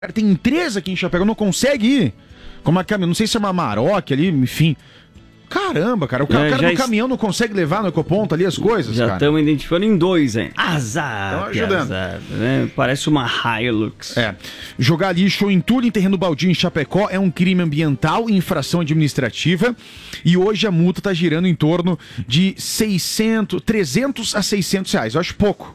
Cara, tem 3 aqui em Chapecó, não consegue ir. Como a caminhão, não sei se é uma Maroc ali, enfim. Caramba, cara, o cara do caminhão não consegue levar no ecoponto ali as coisas, já cara. Já estamos identificando em 2, hein? Azar, ajudando. Azar, né? Parece uma Hilux. Jogar lixo ou entulho em terreno baldio em Chapecó é um crime ambiental e infração administrativa. E hoje a multa tá girando em torno de 300 a 600 reais. Eu acho pouco.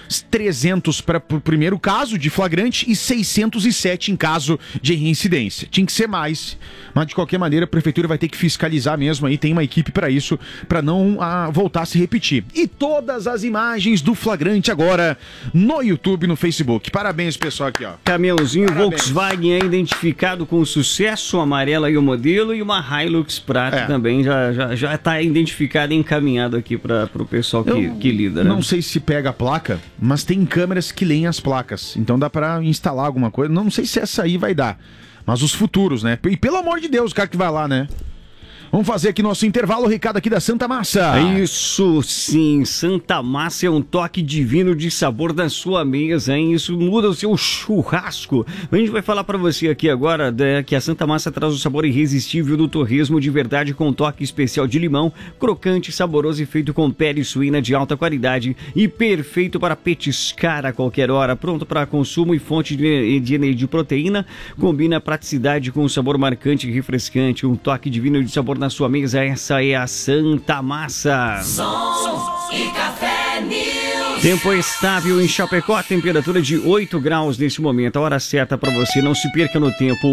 300 para o primeiro caso de flagrante e 607 em caso de reincidência. Tinha que ser mais, mas de qualquer maneira a prefeitura vai ter que fiscalizar mesmo aí, tem uma equipe para isso, para não voltar a se repetir. E todas as imagens do flagrante agora no YouTube, no Facebook. Parabéns, pessoal, aqui, ó. Caminhãozinho Volkswagen é identificado com sucesso, amarela e o modelo, e uma Hilux prata também já está identificado e encaminhado aqui para o pessoal que lida, né? Não sei se pega a placa, mas tem câmeras que leem as placas, então dá pra instalar alguma coisa. Não sei se essa aí vai dar, mas os futuros, né? E pelo amor de Deus, o cara que vai lá, né? Vamos fazer aqui nosso intervalo, recado aqui da Santa Massa. Isso sim, Santa Massa é um toque divino de sabor na sua mesa, hein? Isso muda o seu churrasco. A gente vai falar pra você aqui agora que a Santa Massa traz o sabor irresistível do torresmo de verdade com toque especial de limão, crocante, saboroso e feito com pele suína de alta qualidade e perfeito para petiscar a qualquer hora, pronto para consumo e fonte de proteína. Combina praticidade com um sabor marcante e refrescante, um toque divino de sabor na sua mesa. Essa é a Santa Massa. Som e Café News. Tempo estável em Chapecó, temperatura de 8 graus nesse momento. A hora certa para você, não se perca no tempo,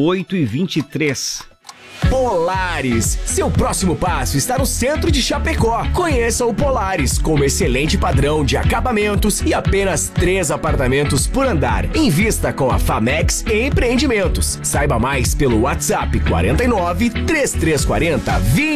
8h23. Polaris, seu próximo passo está no centro de Chapecó. Conheça o Polaris, com excelente padrão de acabamentos e apenas 3 apartamentos por andar. Invista com a Famex Empreendimentos. Saiba mais pelo WhatsApp 49 3340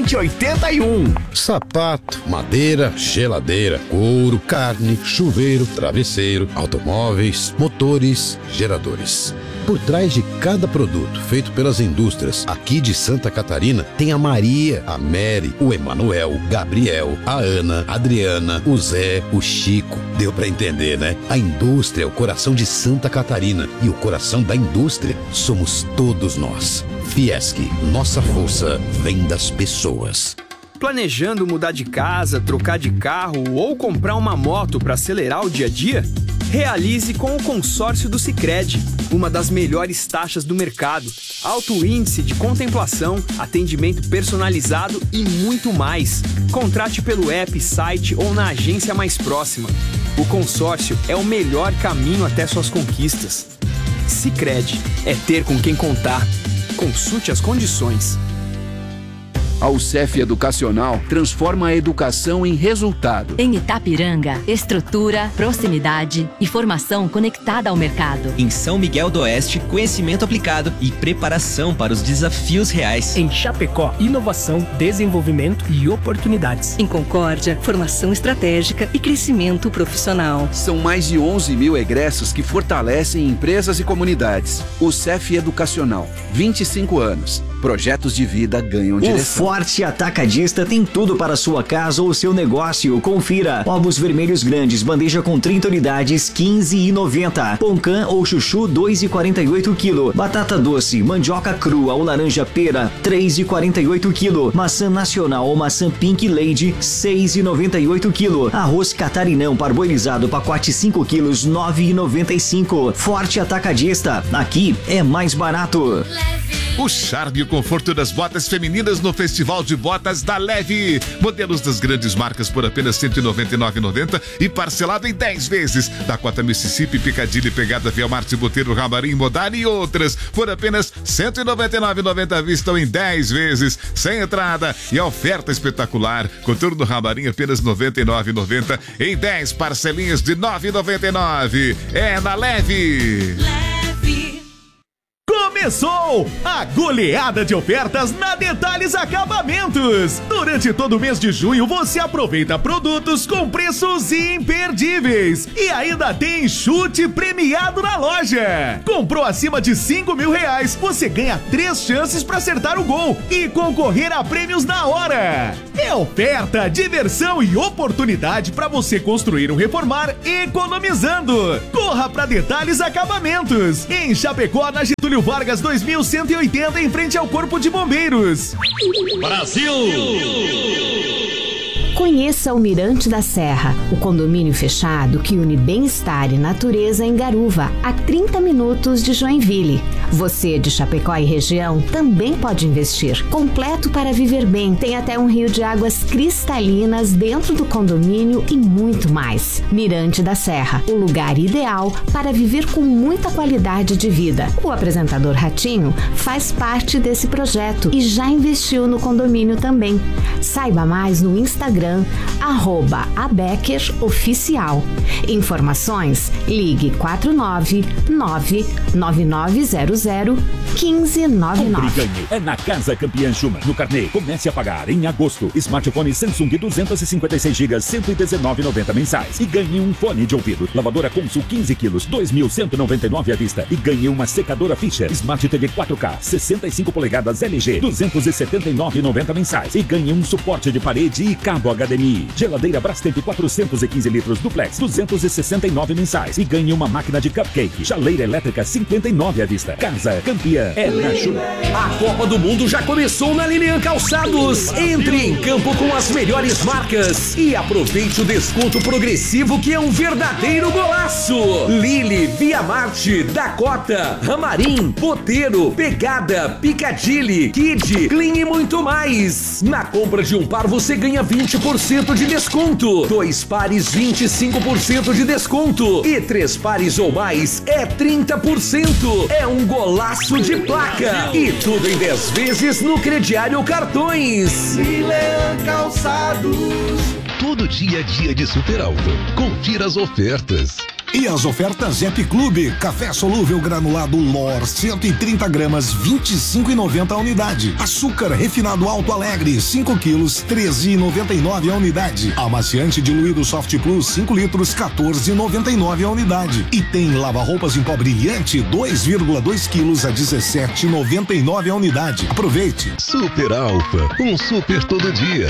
2081. Sapato, madeira, geladeira, couro, carne, chuveiro, travesseiro, automóveis, motores, geradores. Por trás de cada produto feito pelas indústrias aqui de Santa Catarina, tem a Maria, a Mary, o Emanuel, o Gabriel, a Ana, a Adriana, o Zé, o Chico. Deu pra entender, né? A indústria é o coração de Santa Catarina e o coração da indústria somos todos nós. Fiesc, nossa força vem das pessoas. Planejando mudar de casa, trocar de carro ou comprar uma moto para acelerar o dia a dia? Realize com o consórcio do Sicredi, uma das melhores taxas do mercado, alto índice de contemplação, atendimento personalizado e muito mais. Contrate pelo app, site ou na agência mais próxima. O consórcio é o melhor caminho até suas conquistas. Sicredi, é ter com quem contar. Consulte as condições. A UCEF Educacional transforma a educação em resultado. Em Itapiranga, estrutura, proximidade e formação conectada ao mercado. Em São Miguel do Oeste, conhecimento aplicado e preparação para os desafios reais. Em Chapecó, inovação, desenvolvimento e oportunidades. Em Concórdia, formação estratégica e crescimento profissional. São mais de 11 mil egressos que fortalecem empresas e comunidades. UCEF Educacional, 25 anos. Projetos de vida ganham direção. O Forte Atacadista tem tudo para sua casa ou seu negócio. Confira: ovos vermelhos grandes, bandeja com 30 unidades, R$15,90. Poncã ou chuchu, R$2,48 kg. Batata doce, mandioca crua ou laranja pera, R$3,48 kg. Maçã nacional ou maçã Pink Lady, R$6,98 kg. Arroz catarinão parboilizado, pacote 5 kg, R$9,95. Forte Atacadista, aqui é mais barato. O charme e o conforto das botas femininas no Festival de Botas da Leve. Modelos das grandes marcas por apenas R$ 199,90 e parcelado em 10 vezes. Dakota Mississippi, Piccadilly, Pegada, Via Marte, Boteiro, Ramarim, Modari e outras por apenas R$ 199,90 à vista ou em 10 vezes, sem entrada. E a oferta espetacular, Coturno Ramarim apenas R$ 99,90 em 10 parcelinhas de R$ 9,99. É na Leve. Começou a goleada de ofertas na Detalhes Acabamentos. Durante todo o mês de junho você aproveita produtos com preços imperdíveis e ainda tem chute premiado na loja. Comprou acima de R$5.000, você ganha 3 chances para acertar o gol e concorrer a prêmios na hora. É oferta, diversão e oportunidade para você construir ou reformar economizando. Corra para Detalhes Acabamentos, em Chapecó, na Getúlio Vargas 2180, em frente ao Corpo de Bombeiros. Brasil! Conheça o Mirante da Serra, o condomínio fechado que une bem-estar e natureza em Garuva, a 30 minutos de Joinville. Você de Chapecó e região também pode investir. Completo para viver bem, tem até um rio de águas cristalinas dentro do condomínio e muito mais. Mirante da Serra, o lugar ideal para viver com muita qualidade de vida. O apresentador Ratinho faz parte desse projeto e já investiu no condomínio também. Saiba mais no Instagram @abeckeroficial. Informações, ligue 499-9900-1599. Compre e ganhe é na Casa Campeã Schumann. No carnê, comece a pagar em agosto. Smartphone Samsung 256 GB, R$ 119,90 mensais. E ganhe um fone de ouvido. Lavadora Consul 15 quilos, R$ 2.199 à vista. E ganhe uma secadora Fischer. Smart TV 4K, 65 polegadas LG, R$ 279,90 mensais. E ganhe um suporte de parede e cabo HDMI. Geladeira Brastemp 415 litros duplex, 269 mensais. E ganhe uma máquina de cupcake. Chaleira elétrica 59 à vista. Casa Campeã é na Schumann. A Copa do Mundo já começou na Lilian Calçados. Entre em campo com as melhores marcas e aproveite o desconto progressivo que é um verdadeiro golaço. Lili, Via Marte, Dakota, Ramarim, Boteiro, Pegada, Piccadilly, Kid, Clean e muito mais. Na compra de um par você ganha 20% de desconto. 2 pares, 25% de desconto. E 3 pares ou mais é 30%. É um golaço de placa. E tudo em 10 vezes no crediário Cartões. Lilian Calçados. Todo dia é dia de super alta. Confira as ofertas. E as ofertas Zep Clube, café solúvel granulado LOR, 130 gramas, R$ 25,90 a unidade. Açúcar refinado Alto Alegre, 5 quilos, R$ 13,99 a unidade. Amaciante diluído Soft Plus, 5 litros, R$ 14,99 a unidade. E tem lava-roupas em pó brilhante, 2,2 quilos a R$ 17,99 a unidade. Aproveite. Super Alfa, um super todo dia.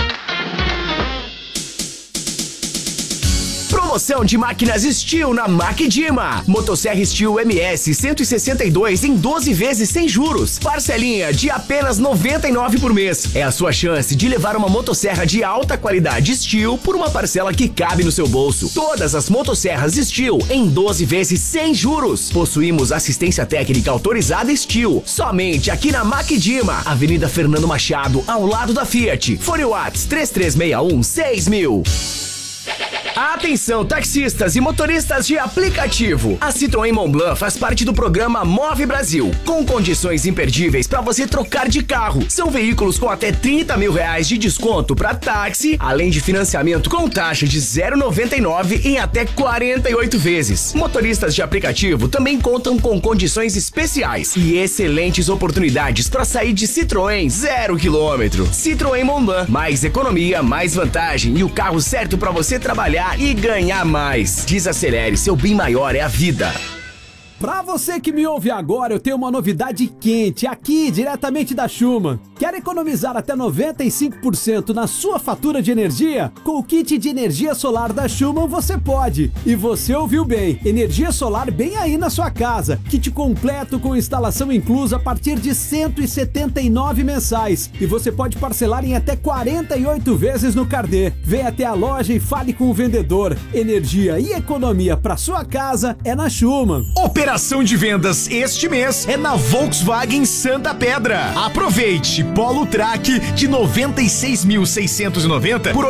Promoção de máquinas Steel na Macdima. Motosserra Steel MS 162 em 12 vezes sem juros. Parcelinha de apenas R$ 99 por mês. É a sua chance de levar uma motosserra de alta qualidade Steel por uma parcela que cabe no seu bolso. Todas as motosserras Steel em 12 vezes sem juros. Possuímos assistência técnica autorizada Steel. Somente aqui na Macdima, Avenida Fernando Machado, ao lado da Fiat. Fone Whats 3361-6000. Atenção, taxistas e motoristas de aplicativo. A Citroën Montblanc faz parte do programa Move Brasil, com condições imperdíveis para você trocar de carro. São veículos com até R$ 30.000 de desconto para táxi, além de financiamento com taxa de 0,99 em até 48 vezes. Motoristas de aplicativo também contam com condições especiais e excelentes oportunidades para sair de Citroën 0 km. Citroën Montblanc, mais economia, mais vantagem e o carro certo para você trabalhar e ganhar mais. Desacelere, seu bem maior é a vida. Pra você que me ouve agora, eu tenho uma novidade quente aqui, diretamente da Schumann. Quer economizar até 95% na sua fatura de energia? Com o kit de energia solar da Schumann você pode. E você ouviu bem, energia solar bem aí na sua casa. Kit completo com instalação inclusa a partir de R$ 179 mensais. E você pode parcelar em até 48 vezes no carnê. Vem até a loja e fale com o vendedor. Energia e economia pra sua casa é na Schumann. Operação de vendas este mês é na Volkswagen Santa Pedra. Aproveite! Polo Track de 96.690 por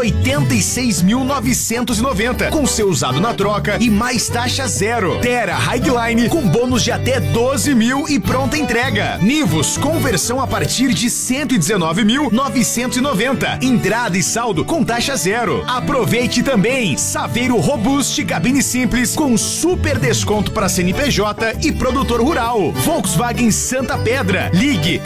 86.990, com seu usado na troca e mais taxa zero. Terra Highline com bônus de até 12 mil e pronta entrega. Nivus conversão a partir de 119.990. Entrada e saldo com taxa zero. Aproveite também Saveiro Robust cabine simples com super desconto para CNPJ CNPJ e produtor rural. Volkswagen Santa Pedra. Ligue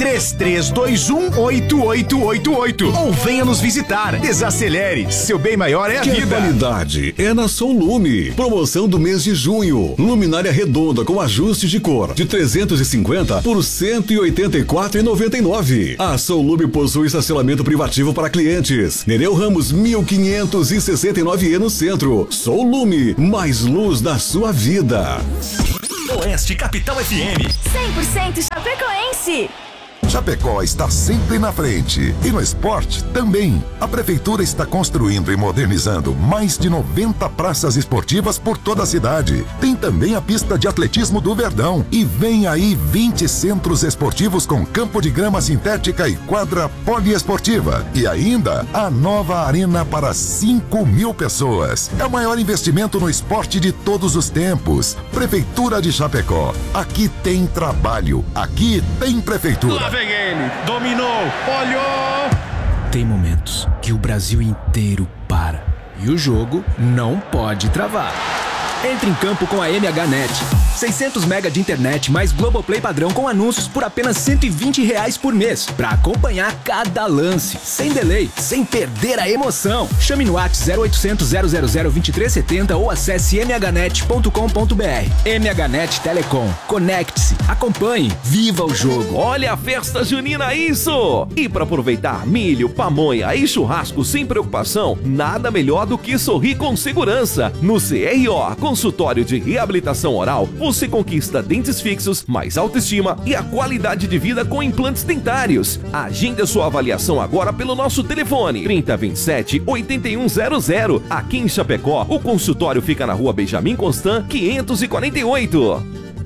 33218888 ou venha nos visitar. Desacelere. Seu bem maior é a vida. Qualidade é na Soulume. Promoção do mês de junho. Luminária redonda com ajuste de cor de 350 por 184,99. A Soulume possui estacionamento privativo para clientes. Nereu Ramos 1569 no centro. Soulume, mais luz da sua vida. Oeste Capital FM 100% chapecoense. Chapecó está sempre na frente e no esporte também. A prefeitura está construindo e modernizando mais de 90 praças esportivas por toda a cidade. Tem também a pista de atletismo do Verdão e vem aí 20 centros esportivos com campo de grama sintética e quadra poliesportiva. E ainda a nova arena para 5.000 pessoas. É o maior investimento no esporte de todos os tempos. Prefeitura de Chapecó. Aqui tem trabalho. Aqui tem prefeitura. Vem ele, dominou, olhou. Tem momentos que o Brasil inteiro para e o jogo não pode travar. Entre em campo com a MHNet. 600 mega de internet mais Globoplay padrão com anúncios por apenas R$120 por mês. Pra acompanhar cada lance, sem delay, sem perder a emoção. Chame no WhatsApp 0800 000 2370 ou acesse mhnet.com.br. MHNet Telecom. Conecte-se, acompanhe, viva o jogo. Olha a festa junina, isso! E para aproveitar milho, pamonha e churrasco sem preocupação, nada melhor do que sorrir com segurança. No CRO, consultório de reabilitação oral, você conquista dentes fixos, mais autoestima e a qualidade de vida com implantes dentários. Agende a sua avaliação agora pelo nosso telefone 3027-8100. Aqui em Chapecó, o consultório fica na rua Benjamin Constant, 548.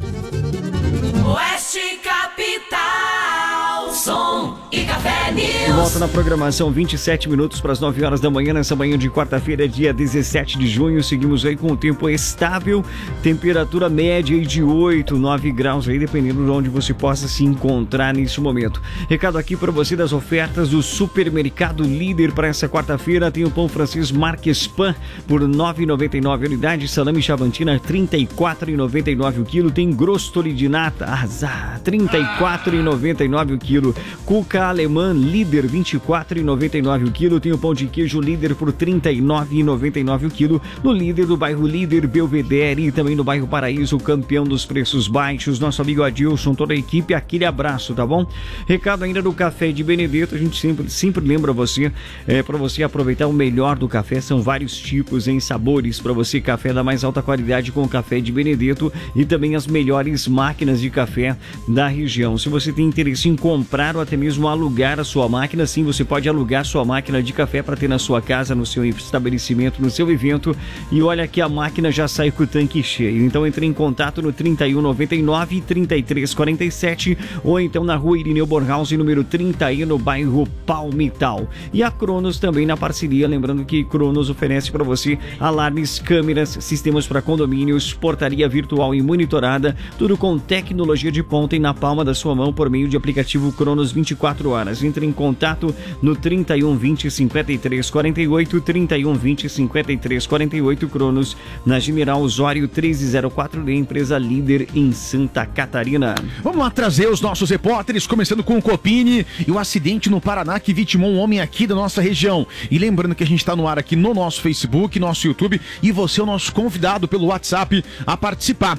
Oeste Capital, som e café news. De volta na programação, 27 minutos para as 9 horas da manhã, nessa manhã de quarta-feira, dia 17 de junho. Seguimos aí com o tempo estável, temperatura média de 8, 9 graus aí, dependendo de onde você possa se encontrar nesse momento. Recado aqui para você das ofertas do Supermercado Líder para essa quarta-feira. Tem o pão francês Marques Pan por R$ 9,99 unidade, salame chavantina R$ 34,99 o quilo, tem grosstoli de nata, R$ 34,99 o quilo, cuca alemã Líder R$ 24,99 o quilo, tem o pão de queijo Líder por R$ 39,99 o quilo, no Líder do bairro Líder, Belvedere e também no bairro Paraíso, campeão dos preços baixos, nosso amigo Adilson, toda a equipe, aquele abraço, tá bom? Recado ainda do Café de Benedetto, a gente sempre lembra você, para você aproveitar o melhor do café, são vários tipos em sabores para você, café da mais alta qualidade com o Café de Benedetto e também as melhores máquinas de café da região. Se você tem interesse em comprar ou até mesmo alugar a sua máquina, sim, você pode alugar sua máquina de café para ter na sua casa, no seu estabelecimento, no seu evento, e olha que a máquina já sai com o tanque cheio. Então entre em contato no 3199 3347 ou então na rua Irineu Bornhaus, número 30, no bairro Palmital. E a Cronos também na parceria, lembrando que Cronos oferece para você alarmes, câmeras, sistemas para condomínios, portaria virtual e monitorada, tudo com tecnologia de ponta e na palma da sua mão por meio de aplicativo Cronos 24 horas. Entre em contato no 3120 5348, 3120 5348 Cronos, na General Osório 1304, da empresa Líder em Santa Catarina. Vamos lá trazer os nossos repórteres, começando com o Copini e o acidente no Paraná que vitimou um homem aqui da nossa região. E lembrando que a gente está no ar aqui no nosso Facebook, nosso YouTube, e você é o nosso convidado pelo WhatsApp a participar.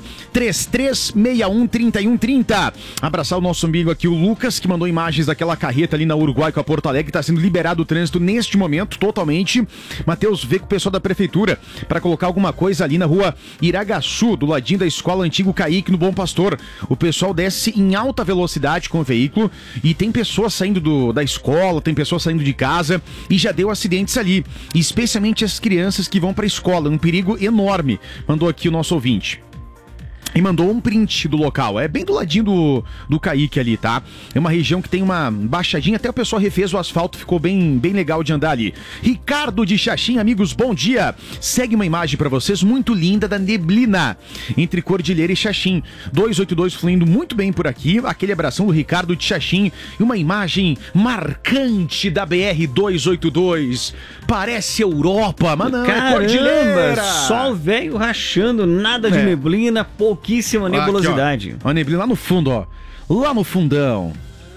33613130. Abraçar o nosso amigo aqui, o Lucas, que mandou imagens daquela carreta ali na Uruguai com a Porto Alegre, está sendo liberado o trânsito neste momento, totalmente. Matheus, vê com o pessoal da prefeitura para colocar alguma coisa ali na rua Iragaçu, do ladinho da escola Antigo Caíque, no Bom Pastor. O pessoal desce em alta velocidade com o veículo e tem pessoas saindo da escola, tem pessoas saindo de casa e já deu acidentes ali, especialmente as crianças que vão para a escola, um perigo enorme, mandou aqui o nosso ouvinte. E mandou um print do local, é bem do ladinho do Caíque ali, tá? É uma região que tem uma baixadinha, até o pessoal refez o asfalto, ficou bem legal de andar ali. Ricardo de Xaxim, amigos, bom dia! Segue uma imagem pra vocês muito linda da neblina entre Cordilheira e Xaxim. 282 fluindo muito bem por aqui, aquele abração do Ricardo de Xaxim e uma imagem marcante da BR-282. Parece Europa, mas não, caramba, é Cordilheira! Sol velho rachando, nada de neblina, pouquinho pouquíssima nebulosidade. Aqui, ó, a neblina lá no fundo, ó. Lá no fundão.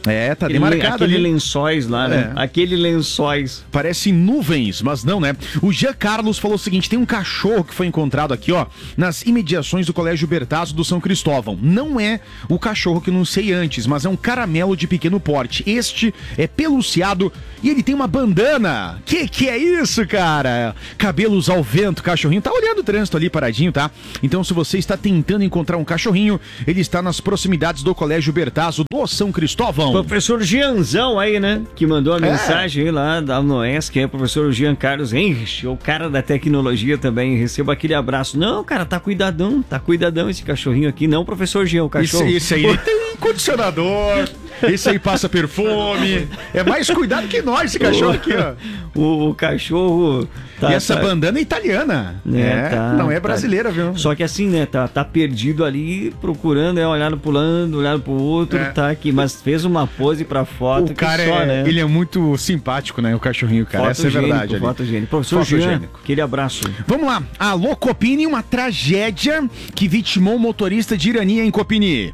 Tá demarcado aquele ali. lençóis lá, né? Aquele lençóis. Parecem nuvens, mas não, né? O Jean Carlos falou o seguinte, tem um cachorro que foi encontrado aqui, ó, nas imediações do Colégio Bertazzo do São Cristóvão. Não é o cachorro que eu não sei antes, mas é um caramelo de pequeno porte. Este é peluciado e ele tem uma bandana. Que é isso, cara? Cabelos ao vento, cachorrinho. Tá olhando o trânsito ali paradinho, tá? Então, se você está tentando encontrar um cachorrinho, ele está nas proximidades do Colégio Bertazzo do São Cristóvão. Professor Gianzão aí, né? Que mandou a mensagem aí lá da UNOESC, que é o professor Jean Carlos Henrich, o cara da tecnologia também. Receba aquele abraço. Não, cara, tá cuidadão esse cachorrinho aqui. Não, professor Jean, o cachorro. Esse aí ele tem condicionador. Esse aí passa perfume. É mais cuidado que nós, esse cachorro aqui, ó. O cachorro... e essa bandana é italiana. Não é brasileira, viu? Só que assim, né? Tá perdido ali, procurando, olhando pro lado, olhando pro outro, tá aqui. Mas fez uma pose pra foto. O cara né? Ele é muito simpático, né? O cachorrinho, cara. Essa é a verdade. Professor Jean, aquele abraço. Vamos lá. Alô, Copini, uma tragédia que vitimou o motorista de Irani em Copini.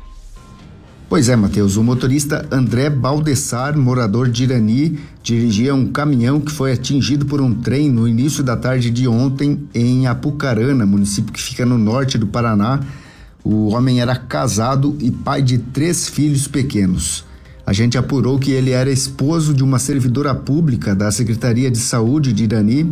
Pois é, Matheus, o motorista André Baldessar, morador de Irani, dirigia um caminhão que foi atingido por um trem no início da tarde de ontem em Apucarana, município que fica no norte do Paraná. O homem era casado e pai de 3 filhos pequenos. A gente apurou que ele era esposo de uma servidora pública da Secretaria de Saúde de Irani.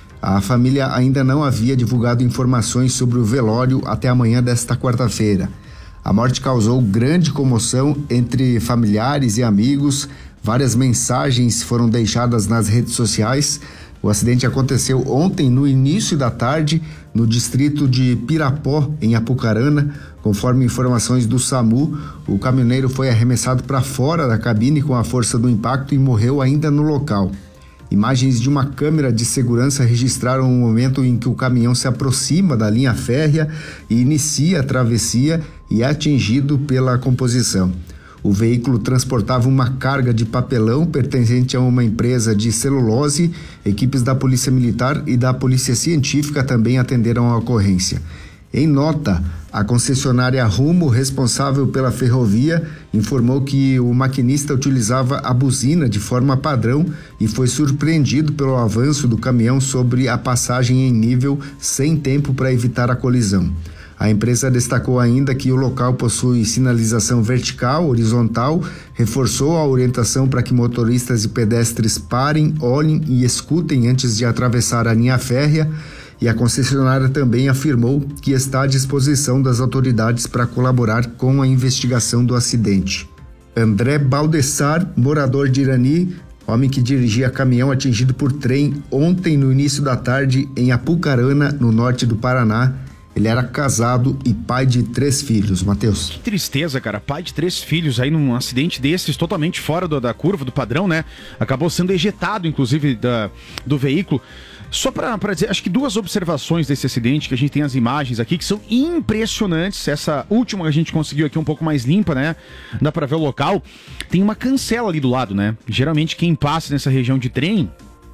A família ainda não havia divulgado informações sobre o velório até amanhã desta quarta-feira. A morte causou grande comoção entre familiares e amigos. Várias mensagens foram deixadas nas redes sociais. O acidente aconteceu ontem, no início da tarde, no distrito de Pirapó, em Apucarana. Conforme informações do SAMU, o caminhoneiro foi arremessado para fora da cabine com a força do impacto e morreu ainda no local. Imagens de uma câmera de segurança registraram o momento em que o caminhão se aproxima da linha férrea e inicia a travessia e é atingido pela composição. O veículo transportava uma carga de papelão pertencente a uma empresa de celulose. Equipes da Polícia Militar e da Polícia Científica também atenderam a ocorrência. Em nota, a concessionária Rumo, responsável pela ferrovia, informou que o maquinista utilizava a buzina de forma padrão e foi surpreendido pelo avanço do caminhão sobre a passagem em nível sem tempo para evitar a colisão. A empresa destacou ainda que o local possui sinalização vertical, horizontal, reforçou a orientação para que motoristas e pedestres parem, olhem e escutem antes de atravessar a linha férrea. E a concessionária também afirmou que está à disposição das autoridades para colaborar com a investigação do acidente. André Baldessar, morador de Irani, homem que dirigia caminhão atingido por trem ontem no início da tarde em Apucarana, no norte do Paraná. Ele era casado e pai de 3 filhos, Matheus. Que tristeza, cara. Pai de 3 filhos aí num acidente desses, totalmente fora da curva, do padrão, né? Acabou sendo ejetado, inclusive, do veículo. Só para dizer, acho que 2 observações desse acidente, que a gente tem as imagens aqui, que são impressionantes. Essa última que a gente conseguiu aqui um pouco mais limpa, né? Dá para ver o local. Tem uma cancela ali do lado, né? Geralmente quem passa nessa região de trem,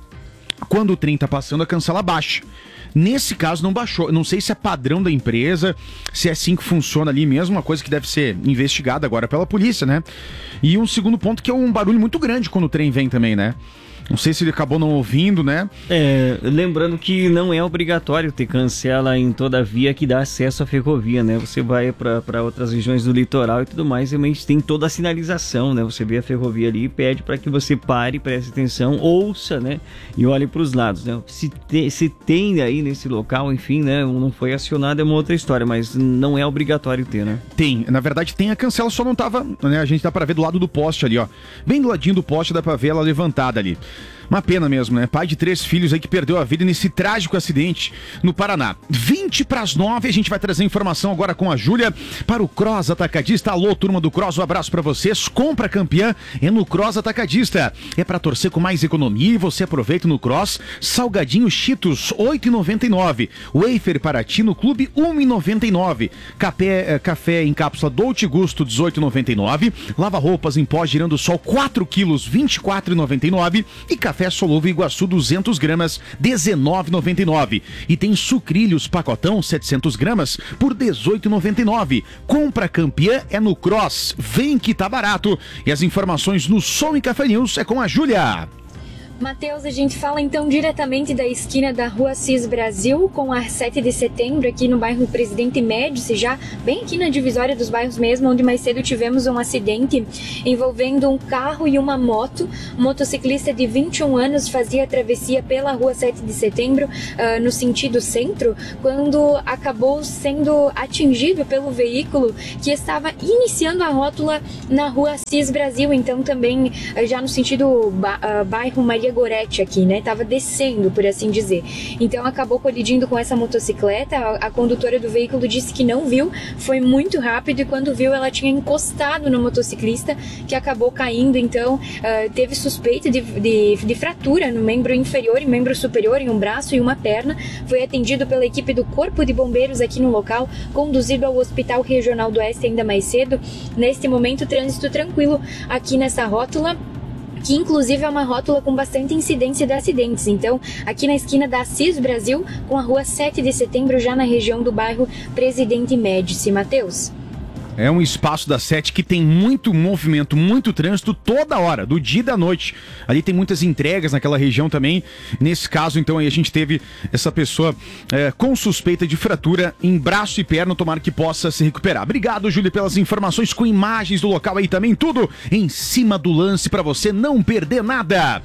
quando o trem tá passando, a cancela baixa. Nesse caso não baixou, não sei se é padrão da empresa, se é assim que funciona ali mesmo, uma coisa que deve ser investigada agora pela polícia, né? E um segundo ponto que é um barulho muito grande quando o trem vem também, né? Não sei se ele acabou não ouvindo, né? Lembrando que não é obrigatório ter cancela em toda a via que dá acesso à ferrovia, né? Você vai para outras regiões do litoral e tudo mais, realmente tem toda a sinalização, né? Você vê a ferrovia ali e pede para que você pare, preste atenção, ouça, né? E olhe para os lados, né? Se tem aí nesse local, enfim, né? Não foi acionado, é uma outra história, mas não é obrigatório ter, né? Tem, na verdade tem a cancela, só não tava, né? A gente dá para ver do lado do poste ali, ó. Bem do ladinho do poste dá para ver ela levantada ali. Uma pena mesmo, né? Pai de 3 filhos aí que perdeu a vida nesse trágico acidente no Paraná. 20:09, a gente vai trazer informação agora com a Júlia para o Cross Atacadista. Alô, turma do Cross, um abraço para vocês. Compra campeã é no Cross Atacadista. É para torcer com mais economia e você aproveita no Cross. Salgadinho Cheetos, R$ 8,99. Wafer Paraty no Clube, R$ 1,99. Café em cápsula Dolce Gusto, R$ 18,99. Lava roupas em pó girando sol 4 quilos, R$ 24,99. E café café solúvel Iguaçu 200 gramas, R$19,99. E tem sucrilhos pacotão 700 gramas por R$18,99. Compra campeã é no Cross. Vem que tá barato. E as informações no Som e Café News é com a Júlia. Matheus, a gente fala então diretamente da esquina da Rua Assis Brasil com a 7 de setembro aqui no bairro Presidente Médici, já bem aqui na divisória dos bairros mesmo, onde mais cedo tivemos um acidente envolvendo um carro e uma moto. Um motociclista de 21 anos fazia a travessia pela Rua 7 de setembro no sentido centro, quando acabou sendo atingido pelo veículo que estava iniciando a rótula na Rua Assis Brasil, então também já no sentido bairro Maria Goretti aqui, né? Tava descendo, por assim dizer. Então acabou colidindo com essa motocicleta. A condutora do veículo disse que não viu, foi muito rápido e quando viu ela tinha encostado no motociclista que acabou caindo. Então teve suspeita de fratura no membro inferior e membro superior, em um braço e uma perna. Foi atendido pela equipe do Corpo de Bombeiros aqui no local, conduzido ao Hospital Regional do Oeste ainda mais cedo. Neste momento, trânsito tranquilo aqui nessa rótula, que inclusive é uma rótula com bastante incidência de acidentes. Então, aqui na esquina da Assis Brasil, com a Rua 7 de setembro, já na região do bairro Presidente Médici. Matheus? É um espaço da 7 que tem muito movimento, muito trânsito toda hora, do dia e da noite. Ali tem muitas entregas naquela região também. Nesse caso, então, aí a gente teve essa pessoa com suspeita de fratura em braço e perna, tomara que possa se recuperar. Obrigado, Júlia, pelas informações com imagens do local aí também, tudo em cima do lance para você não perder nada.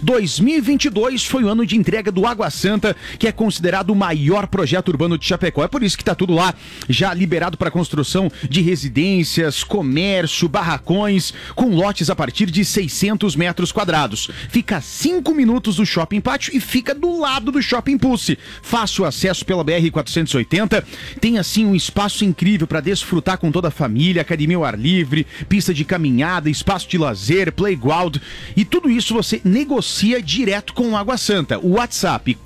2022 foi o ano de entrega do Água Santa, que é considerado o maior projeto urbano de Chapecó. É por isso que tá tudo lá já liberado para construção de residências, comércio, barracões, com lotes a partir de 600 metros quadrados. Fica a 5 minutos do Shopping Pátio e fica do lado do Shopping Pulse. Fácil acesso pela BR-480. Tem assim um espaço incrível para desfrutar com toda a família, academia ao ar livre, pista de caminhada, espaço de lazer, playground. E tudo isso você negocia direto com o Água Santa. O WhatsApp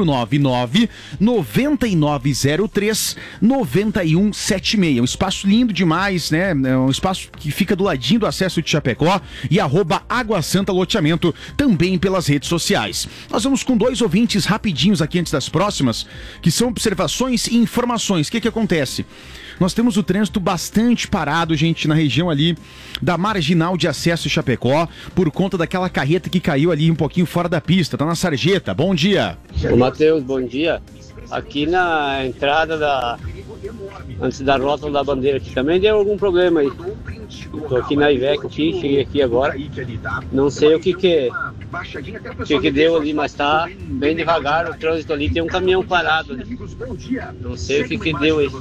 499-9103-9176. Um espaço lindo demais, né? É um espaço que fica do ladinho do acesso de Chapecó e @Água Santa Loteamento também pelas redes sociais. Nós vamos com 2 ouvintes rapidinhos aqui antes das próximas, que são observações e informações. O que acontece? Nós temos o trânsito bastante parado, gente, na região ali da Marginal de Acesso Chapecó, por conta daquela carreta que caiu ali um pouquinho fora da pista. Tá na Sarjeta. Bom dia. Ô, Matheus, bom dia. Aqui na entrada antes da rótula da bandeira aqui também deu algum problema aí. Tô aqui na Iveco aqui, cheguei aqui agora. Não sei o que deu ali, mas tá bem devagar o trânsito ali. Tem um caminhão parado ali. Não sei o que deu aí.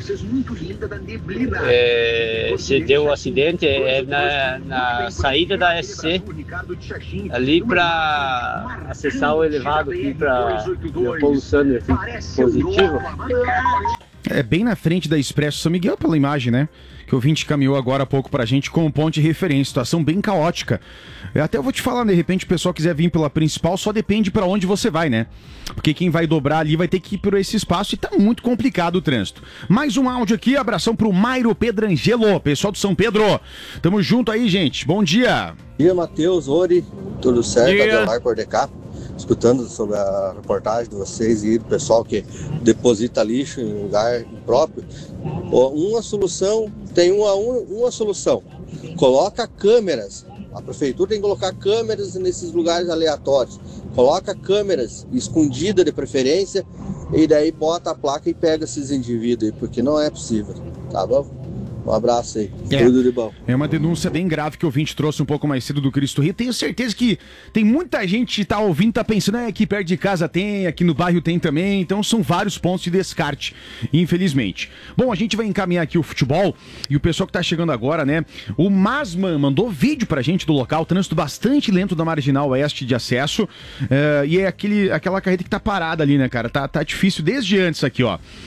Se deu um acidente, é na saída da SC, ali para acessar o elevado aqui para poluição positivo. É bem na frente da Expresso São Miguel, pela imagem, né? Que o ouvinte caminhou agora há pouco pra gente como ponto de referência. Situação bem caótica. Eu até vou te falar, de repente o pessoal quiser vir pela principal, só depende pra onde você vai, né? Porque quem vai dobrar ali vai ter que ir por esse espaço e tá muito complicado o trânsito. Mais um áudio aqui, abração pro Mairo Pedrangelo, pessoal do São Pedro. Tamo junto aí, gente. Bom dia. Bom dia, Matheus, Ori, tudo certo? Adelar Cordecap. Escutando sobre a reportagem de vocês e do pessoal que deposita lixo em lugar impróprio. Uma solução, tem uma solução. Coloca câmeras. A prefeitura tem que colocar câmeras nesses lugares aleatórios. Coloca câmeras escondidas de preferência e daí bota a placa e pega esses indivíduos aí, porque não é possível, tá bom? Um abraço aí, tudo de bom. É uma denúncia bem grave que o ouvinte trouxe um pouco mais cedo do Cristo Rio. Tenho certeza que tem muita gente que tá ouvindo, tá pensando, aqui perto de casa tem, aqui no bairro tem também. Então são vários pontos de descarte, infelizmente. Bom, a gente vai encaminhar aqui o futebol e o pessoal que tá chegando agora, né? O Masman mandou vídeo pra gente do local, trânsito bastante lento da Marginal Oeste de acesso. E é aquela carreta que tá parada ali, né, cara? Tá difícil desde antes aqui, ó.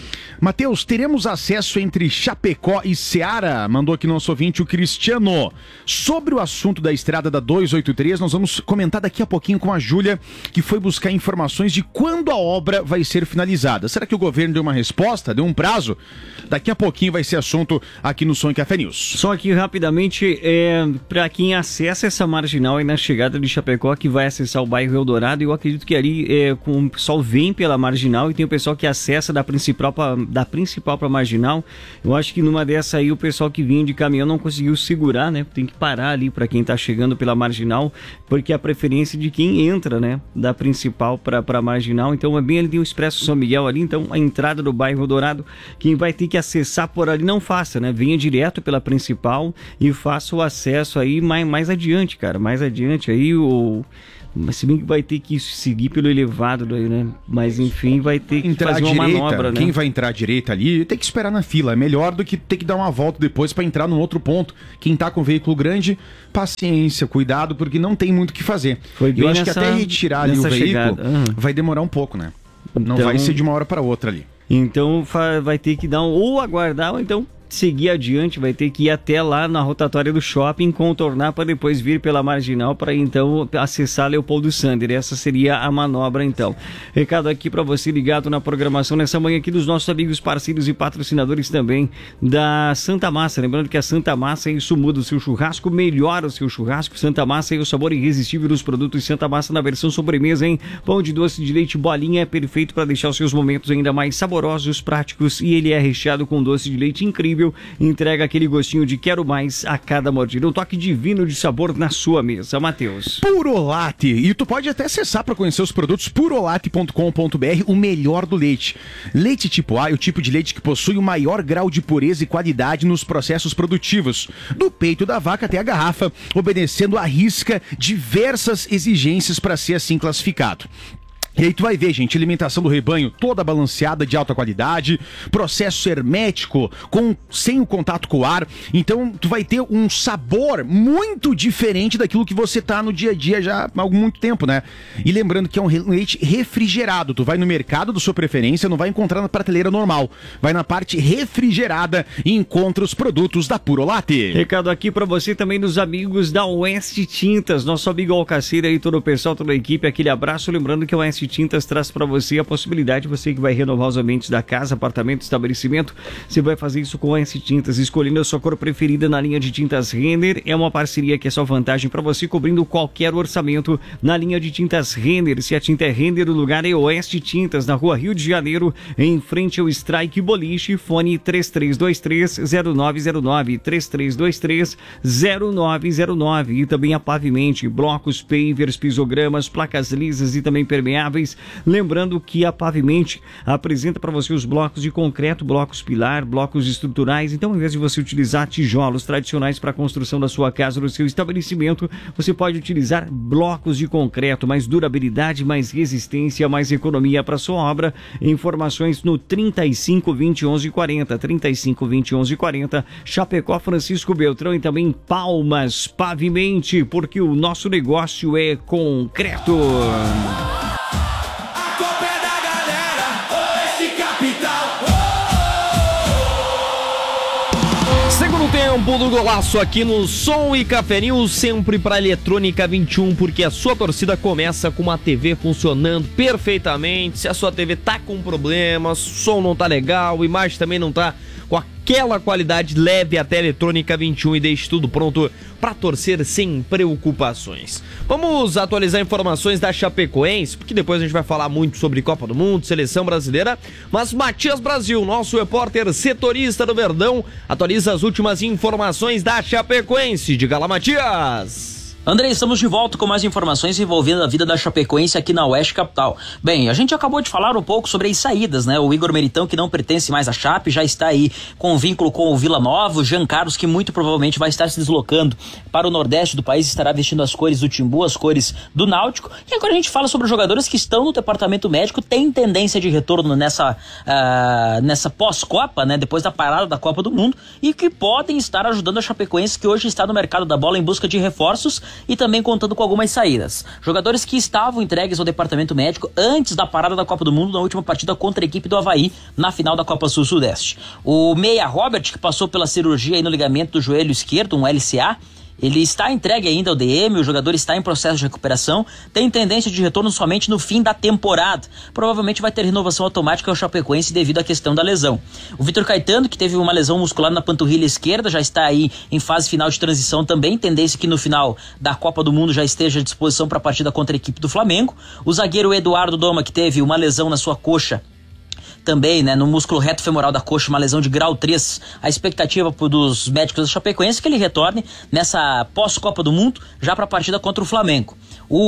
Matheus, teremos acesso entre Chapecó e Ceará? Mandou aqui nosso ouvinte o Cristiano. Sobre o assunto da estrada da 283, nós vamos comentar daqui a pouquinho com a Júlia, que foi buscar informações de quando a obra vai ser finalizada. Será que o governo deu uma resposta? Deu um prazo? Daqui a pouquinho vai ser assunto aqui no Som e Café News. Só aqui rapidamente, para quem acessa essa marginal aí na chegada de Chapecó, que vai acessar o bairro Eldorado, eu acredito que ali o pessoal vem pela marginal e tem o pessoal que acessa da principal para marginal. Eu acho que numa dessa aí o pessoal que vinha de caminhão não conseguiu segurar, né? Tem que parar ali para quem tá chegando pela marginal, porque a preferência de quem entra, né, da principal para marginal. Então é bem ali, tem o Expresso São Miguel ali, então a entrada do bairro Eldorado, quem vai ter que acessar por ali não faça, né? Venha direto pela principal e faça o acesso aí mais adiante, cara, mais adiante aí mas se bem que vai ter que seguir pelo elevado daí, né? Mas enfim, vai ter que entrar fazer uma manobra, né? Quem vai entrar à direita ali tem que esperar na fila. É melhor do que ter que dar uma volta depois para entrar num outro ponto. Quem tá com veículo grande, paciência, cuidado, porque não tem muito o que fazer. Eu acho que até retirar ali o veículo vai demorar um pouco, né? Não vai ser de uma hora para outra ali. Então vai ter que dar ou aguardar ou então seguir adiante, vai ter que ir até lá na rotatória do shopping, contornar para depois vir pela marginal para então acessar Leopoldo Sander. Essa seria a manobra então. Recado aqui para você ligado na programação nessa manhã aqui dos nossos amigos, parceiros e patrocinadores também da Santa Massa. Lembrando que a Santa Massa, isso muda o seu churrasco, melhora o seu churrasco. Santa Massa e o sabor irresistível dos produtos Santa Massa na versão sobremesa, hein? Pão de doce de leite bolinha é perfeito para deixar os seus momentos ainda mais saborosos, práticos, e ele é recheado com doce de leite incrível. Entrega aquele gostinho de quero mais a cada mordida. Um toque divino de sabor na sua mesa, Matheus. Purolate. E tu pode até acessar para conhecer os produtos purolate.com.br, o melhor do leite. Leite tipo A é o tipo de leite que possui o maior grau de pureza e qualidade nos processos produtivos, do peito da vaca até a garrafa, obedecendo à risca diversas exigências para ser assim classificado. E aí tu vai ver, gente, alimentação do rebanho toda balanceada, de alta qualidade, processo hermético, sem o contato com o ar. Então tu vai ter um sabor muito diferente daquilo que você tá no dia a dia já há muito tempo, né? E lembrando que é um leite refrigerado. Tu vai no mercado da sua preferência, não vai encontrar na prateleira normal. Vai na parte refrigerada e encontra os produtos da Purolate. Recado aqui pra você também dos amigos da Oeste Tintas. Nosso amigo Alcaceira aí, todo o pessoal, toda a equipe, aquele abraço. Lembrando que a Oeste Tintas traz para você a possibilidade, você que vai renovar os ambientes da casa, apartamento, estabelecimento, você vai fazer isso com a S Tintas, escolhendo a sua cor preferida na linha de tintas Renner. É uma parceria que é só vantagem para você, cobrindo qualquer orçamento na linha de tintas Renner. Se a tinta é Renner, o lugar é Oeste Tintas, na rua Rio de Janeiro, em frente ao Strike Boliche. Fone 3323-0909, 3323-0909. E também a Pavimente, blocos, pavers, pisogramas, placas lisas e também permeáveis. Lembrando que a Pavimente apresenta para você os blocos de concreto, blocos pilar, blocos estruturais. Então, ao invés de você utilizar tijolos tradicionais para a construção da sua casa ou do seu estabelecimento, você pode utilizar blocos de concreto, mais durabilidade, mais resistência, mais economia para sua obra. Informações no 3520-1140, 3520-1140, Chapecó, Francisco Beltrão e também Palmas. Pavimente, porque o nosso negócio é concreto. Segundo tempo do golaço aqui no Som e Café News, sempre para Eletrônica 21, porque a sua torcida começa com uma TV funcionando perfeitamente. Se a sua TV tá com problemas, o som não tá legal, a imagem também não tá com aquela qualidade, leve até Eletrônica 21 e deixe tudo pronto para torcer sem preocupações. Vamos atualizar informações da Chapecoense, porque depois a gente vai falar muito sobre Copa do Mundo, Seleção Brasileira, mas Matias Brasil, nosso repórter setorista do Verdão, atualiza as últimas informações da Chapecoense. Diga lá, Matias! André, estamos de volta com mais informações envolvendo a vida da Chapecoense aqui na Oeste Capital. Bem, a gente acabou de falar um pouco sobre as saídas, né? O Igor Meritão, que não pertence mais à Chape, já está aí com vínculo com o Vila Nova. O Jean Carlos, que muito provavelmente vai estar se deslocando para o Nordeste do país, estará vestindo as cores do Timbu, as cores do Náutico. E agora a gente fala sobre os jogadores que estão no departamento médico, tem tendência de retorno nessa pós-Copa, né? Depois da parada da Copa do Mundo, e que podem estar ajudando a Chapecoense, que hoje está no mercado da bola em busca de reforços. e também contando com algumas saídas. Jogadores que estavam entregues ao departamento médico antes da parada da Copa do Mundo na última partida contra a equipe do Avaí na final da Copa Sul-Sudeste. O meia Robert, que passou pela cirurgia aí no ligamento do joelho esquerdo, um LCA, ele está entregue ainda ao DM, o jogador está em processo de recuperação, tem tendência de retorno somente no fim da temporada. Provavelmente vai ter renovação automática ao Chapecoense devido à questão da lesão. O Vitor Caetano, que teve uma lesão muscular na panturrilha esquerda, já está aí em fase final de transição também, tendência que no final da Copa do Mundo já esteja à disposição para a partida contra a equipe do Flamengo. O zagueiro Eduardo Doma, que teve uma lesão na sua coxa, também, né, no músculo reto femoral da coxa, uma lesão de grau 3. A expectativa dos médicos da Chapecoense é que ele retorne nessa pós-Copa do Mundo, já para a partida contra o Flamengo.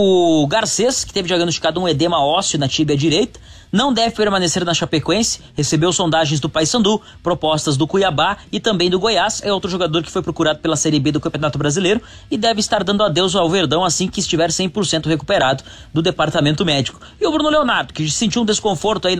O Garcês, que teve diagnosticado um edema ósseo na tíbia direita, não deve permanecer na Chapecoense, recebeu sondagens do Paysandu, propostas do Cuiabá e também do Goiás. É outro jogador que foi procurado pela Série B do Campeonato Brasileiro e deve estar dando adeus ao Verdão assim que estiver 100% recuperado do departamento médico. E o Bruno Leonardo, que sentiu um desconforto aí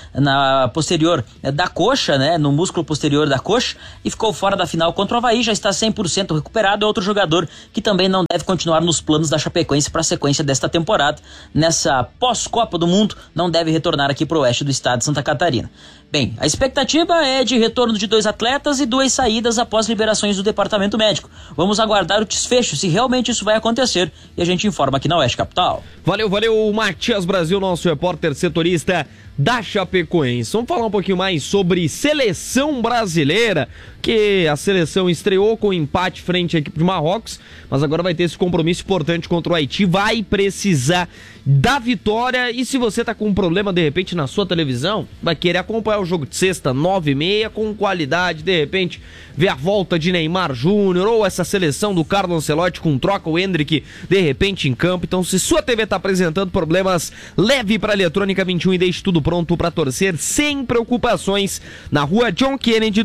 na posterior da coxa, né, no músculo posterior da coxa, e ficou fora da final contra o Avaí, já está 100% recuperado. É outro jogador que também não deve continuar nos planos da Chapecoense para a sequência desta temporada. Nessa pós-Copa do Mundo, não deve retornar aqui para o oeste do estado de Santa Catarina. Bem, a expectativa é de retorno de 2 atletas e 2 saídas após liberações do departamento médico. Vamos aguardar o desfecho, se realmente isso vai acontecer, e a gente informa aqui na Oeste Capital. Valeu, Matias Brasil, nosso repórter setorista da Chapecoense. Vamos falar um pouquinho mais sobre seleção brasileira, que a seleção estreou com empate frente à equipe de Marrocos, mas agora vai ter esse compromisso importante contra o Haiti, vai precisar da vitória. E se você tá com um problema de repente na sua televisão, vai querer acompanhar o jogo de sexta, 9h30, com qualidade, de repente ver a volta de Neymar Júnior ou essa seleção do Carlo Ancelotti com troca o Endrick de repente em campo. Então, se sua TV tá apresentando problemas, leve para Eletrônica 21 e deixe tudo pronto para torcer sem preocupações na Rua John Kennedy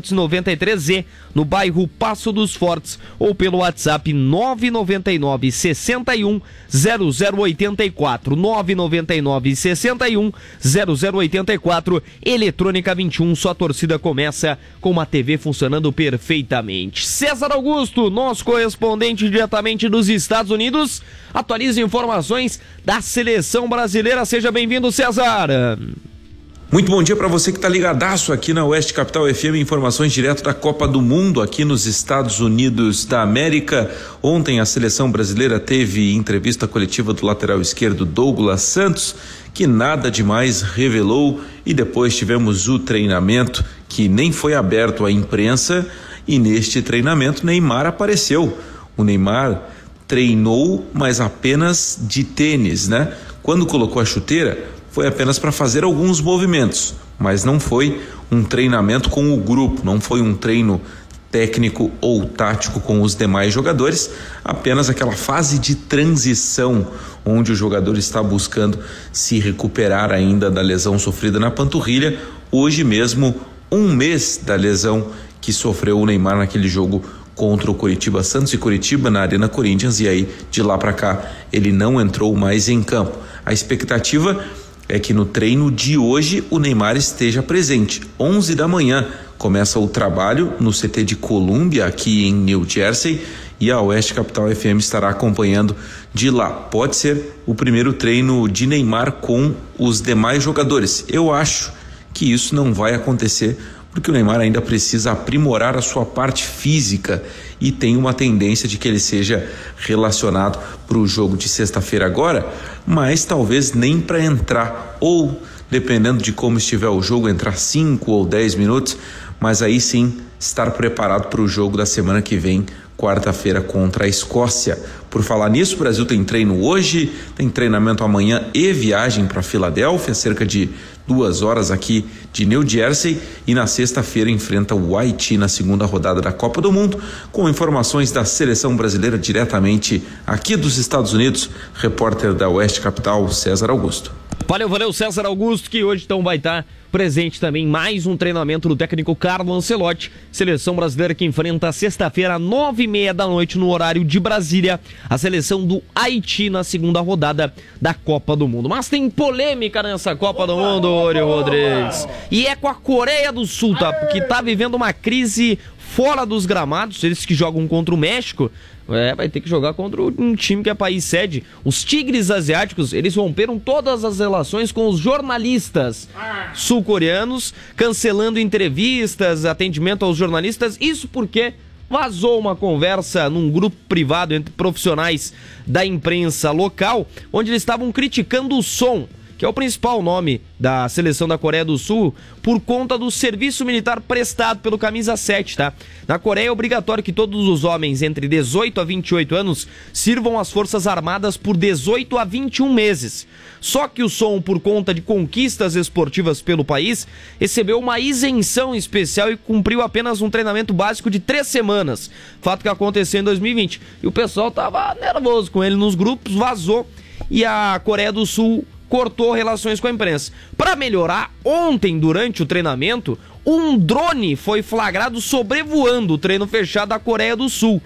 293Z, no bairro Passo dos Fortes, ou pelo WhatsApp 999 61 0084 999 61 0084. Eletrônica 21, sua torcida começa com uma TV funcionando perfeitamente. César Augusto, nosso correspondente diretamente dos Estados Unidos, atualiza informações da seleção brasileira. Seja bem-vindo, César. Muito bom dia para você que está ligadaço aqui na Oeste Capital FM, informações direto da Copa do Mundo aqui nos Estados Unidos da América. Ontem a seleção brasileira teve entrevista coletiva do lateral esquerdo Douglas Santos, que nada demais revelou, e depois tivemos o treinamento que nem foi aberto à imprensa, e neste treinamento Neymar apareceu. O Neymar treinou, mas apenas de tênis, né? Quando colocou a chuteira, foi apenas para fazer alguns movimentos, mas não foi um treinamento com o grupo, não foi um treino técnico ou tático com os demais jogadores, apenas aquela fase de transição onde o jogador está buscando se recuperar ainda da lesão sofrida na panturrilha. Hoje mesmo, 1 mês da lesão que sofreu o Neymar naquele jogo contra o Coritiba, Santos e Coritiba na Arena Corinthians, e aí de lá para cá ele não entrou mais em campo. A expectativa é que no treino de hoje o Neymar esteja presente. 11 da manhã começa o trabalho no CT de Columbia, aqui em New Jersey, e a Oeste Capital FM estará acompanhando de lá. Pode ser o primeiro treino de Neymar com os demais jogadores. Eu acho que isso não vai acontecer, porque o Neymar ainda precisa aprimorar a sua parte física e tem uma tendência de que ele seja relacionado para o jogo de sexta-feira agora, mas talvez nem para entrar, ou dependendo de como estiver o jogo, entrar 5 ou 10 minutos, mas aí sim estar preparado para o jogo da semana que vem, quarta-feira, contra a Escócia. Por falar nisso, o Brasil tem treino hoje, tem treinamento amanhã e viagem para Filadélfia, cerca de 2 horas aqui de New Jersey, e na sexta-feira enfrenta o Haiti na segunda rodada da Copa do Mundo. Com informações da seleção brasileira diretamente aqui dos Estados Unidos, repórter da Oeste Capital, César Augusto. Valeu, César Augusto, que hoje então vai estar presente também mais um treinamento do técnico Carlo Ancelotti. Seleção brasileira que enfrenta sexta-feira, 9h30 da noite, no horário de Brasília, a seleção do Haiti na segunda rodada da Copa do Mundo. Mas tem polêmica nessa Copa do Mundo, Ori Rodrigues. E é com a Coreia do Sul, tá? Porque tá vivendo uma crise fora dos gramados. Eles que jogam contra o México, Vai ter que jogar contra um time que é país sede. Os Tigres Asiáticos, eles romperam todas as relações com os jornalistas sul-coreanos, cancelando entrevistas, atendimento aos jornalistas. Isso porque vazou uma conversa num grupo privado entre profissionais da imprensa local, onde eles estavam criticando o Son, que é o principal nome da seleção da Coreia do Sul, por conta do serviço militar prestado pelo camisa 7, tá? Na Coreia é obrigatório que todos os homens entre 18 a 28 anos sirvam as Forças Armadas por 18 a 21 meses. Só que o Son, por conta de conquistas esportivas pelo país, recebeu uma isenção especial e cumpriu apenas um treinamento básico de 3 semanas. Fato que aconteceu em 2020. E o pessoal tava nervoso com ele nos grupos, vazou, e a Coreia do Sul cortou relações com a imprensa. Para melhorar, ontem, durante o treinamento, um drone foi flagrado sobrevoando o treino fechado da Coreia do Sul.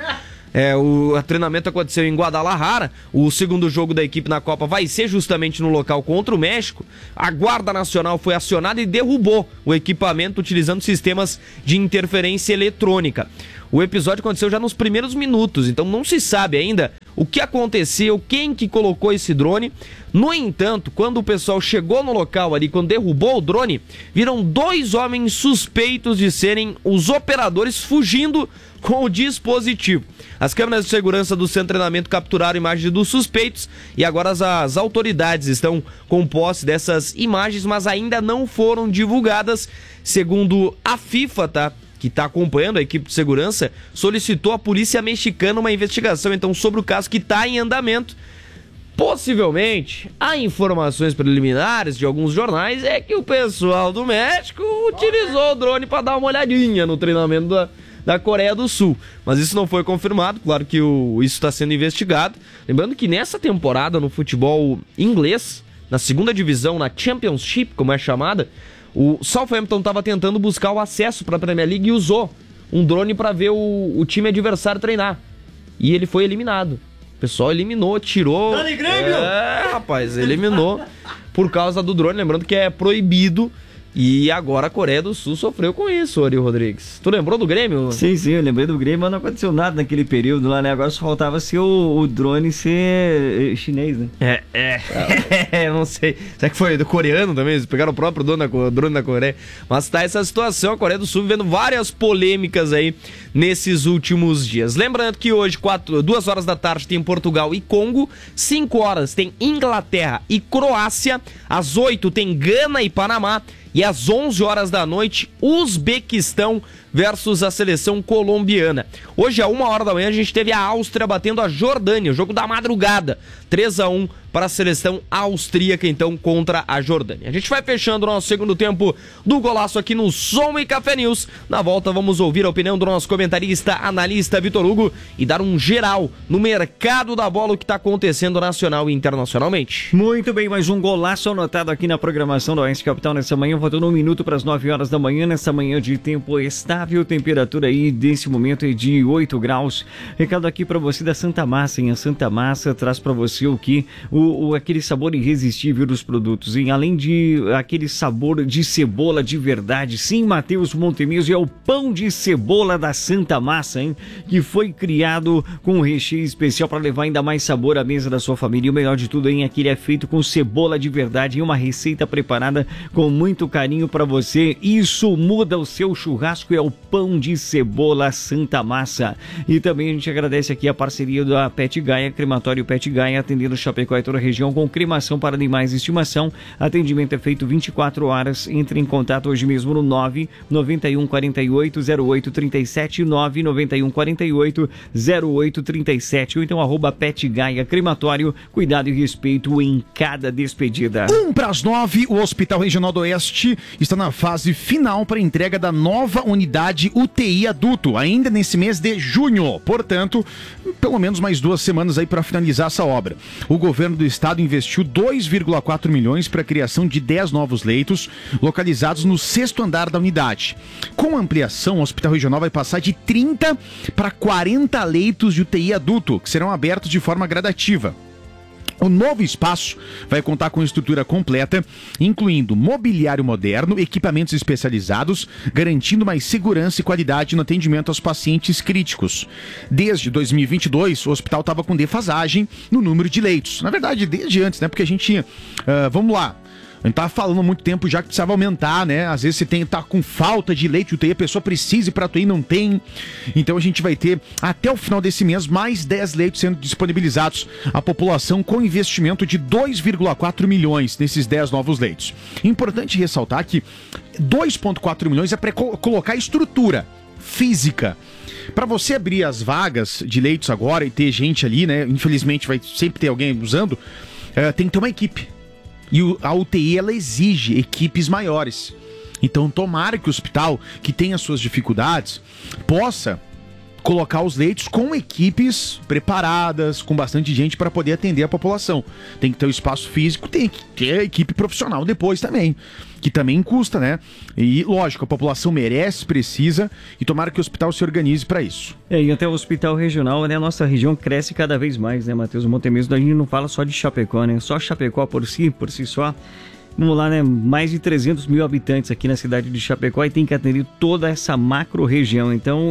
O treinamento aconteceu em Guadalajara. O segundo jogo da equipe na Copa vai ser justamente no local contra o México. A Guarda Nacional foi acionada e derrubou o equipamento utilizando sistemas de interferência eletrônica. O episódio aconteceu já nos primeiros minutos, então não se sabe ainda o que aconteceu, quem que colocou esse drone. No entanto, quando o pessoal chegou no local ali, quando derrubou o drone, viram 2 homens suspeitos de serem os operadores fugindo com o dispositivo. As câmeras de segurança do centro de treinamento capturaram imagens dos suspeitos e agora as autoridades estão com posse dessas imagens, mas ainda não foram divulgadas. Segundo a FIFA, tá? Que está acompanhando a equipe de segurança, solicitou à polícia mexicana uma investigação então sobre o caso que está em andamento. Possivelmente, há informações preliminares de alguns jornais é que o pessoal do México utilizou o drone para dar uma olhadinha no treinamento da Coreia do Sul. Mas isso não foi confirmado, claro que isso está sendo investigado. Lembrando que nessa temporada no futebol inglês, na segunda divisão, na Championship, como é chamada, o Southampton estava tentando buscar o acesso para a Premier League e usou um drone para ver o time adversário treinar. E ele foi eliminado. O pessoal eliminou, tirou... Dani Grêmio! Rapaz, eliminou por causa do drone. Lembrando que é proibido. E agora a Coreia do Sul sofreu com isso, Ari Rodrigues. Tu lembrou do Grêmio? Sim, eu lembrei do Grêmio, mas não aconteceu nada naquele período lá, né? Agora só faltava ser o drone ser chinês, né? Não sei. Será que foi do coreano também? Eles pegaram o próprio drone da Coreia. Mas tá essa situação, a Coreia do Sul vivendo várias polêmicas aí nesses últimos dias. Lembrando que hoje, 2 horas da tarde, tem Portugal e Congo. 5 horas tem Inglaterra e Croácia. Às 8 tem Gana e Panamá. E às 11 horas da noite, Uzbequistão versus a seleção colombiana. Hoje, às 1 hora da manhã, a gente teve a Áustria batendo a Jordânia, o jogo da madrugada. 3-1 para a seleção austríaca, então, contra a Jordânia. A gente vai fechando o nosso segundo tempo do Golaço aqui no Som e Café News. Na volta, vamos ouvir a opinião do nosso comentarista, analista Vitor Hugo e dar um geral no mercado da bola, o que está acontecendo nacional e internacionalmente. Muito bem, mais um golaço anotado aqui na programação da Oeste Capital nessa manhã, faltando 1 minuto para as 9 horas da manhã, nessa manhã de tempo estável, temperatura aí desse momento é de 8 graus. Recado aqui para você da Santa Massa, hein? A Santa Massa traz para você o que? Aquele sabor irresistível dos produtos, hein? Além de aquele sabor de cebola de verdade. Sim, Matheus Montemilso, é o pão de cebola da Santa Massa, hein? Que foi criado com um recheio especial para levar ainda mais sabor à mesa da sua família. E o melhor de tudo, hein? É que ele é feito com cebola de verdade, em uma receita preparada com muito carinho para você. Isso muda o seu churrasco, é o pão de cebola Santa Massa. E também a gente agradece aqui a parceria da Pet Gaia, Crematório Pet Gaia, atendendo Chapecó e toda a região com cremação para animais de estimação. Atendimento é feito 24 horas. Entre em contato hoje mesmo no 991 48 08 37, 991 48 08 37, ou então @Pet Gaia Crematório. Cuidado e respeito em cada despedida. 8:50, o Hospital Regional do Oeste está na fase final para entrega da nova unidade UTI adulto, ainda nesse mês de junho. Portanto, pelo menos mais 2 semanas aí para finalizar essa obra. O governo do estado investiu 2,4 milhões para a criação de 10 novos leitos localizados no 6º andar da unidade. Com a ampliação, o Hospital Regional vai passar de 30 para 40 leitos de UTI adulto, que serão abertos de forma gradativa. O novo espaço vai contar com estrutura completa, incluindo mobiliário moderno, equipamentos especializados, garantindo mais segurança e qualidade no atendimento aos pacientes críticos. Desde 2022, o hospital estava com defasagem no número de leitos. Na verdade, desde antes, né? Porque a gente tinha... vamos lá. A gente tava falando há muito tempo já que precisava aumentar, né? Às vezes você tá com falta de leite de UTI, a pessoa precisa ir pra UTI, não tem. Então a gente vai ter, até o final desse mês, mais 10 leitos sendo disponibilizados à população com investimento de 2,4 milhões nesses 10 novos leitos. Importante ressaltar que 2,4 milhões é para colocar estrutura física. Para você abrir as vagas de leitos agora e ter gente ali, né? Infelizmente vai sempre ter alguém usando, tem que ter uma equipe. E a UTI, ela exige equipes maiores. Então, tomara que o hospital, que tem as suas dificuldades, possa colocar os leitos com equipes preparadas, com bastante gente para poder atender a população. Tem que ter o espaço físico, tem que ter a equipe profissional depois também, que também custa, né? E, lógico, a população merece, precisa, e tomara que o hospital se organize para isso. E até o hospital regional, né? A nossa região cresce cada vez mais, né, Matheus? Ontem mesmo a gente não fala só de Chapecó, né? Só Chapecó por si só. Vamos lá, né? Mais de 300 mil habitantes aqui na cidade de Chapecó e tem que atender toda essa macro região. Então,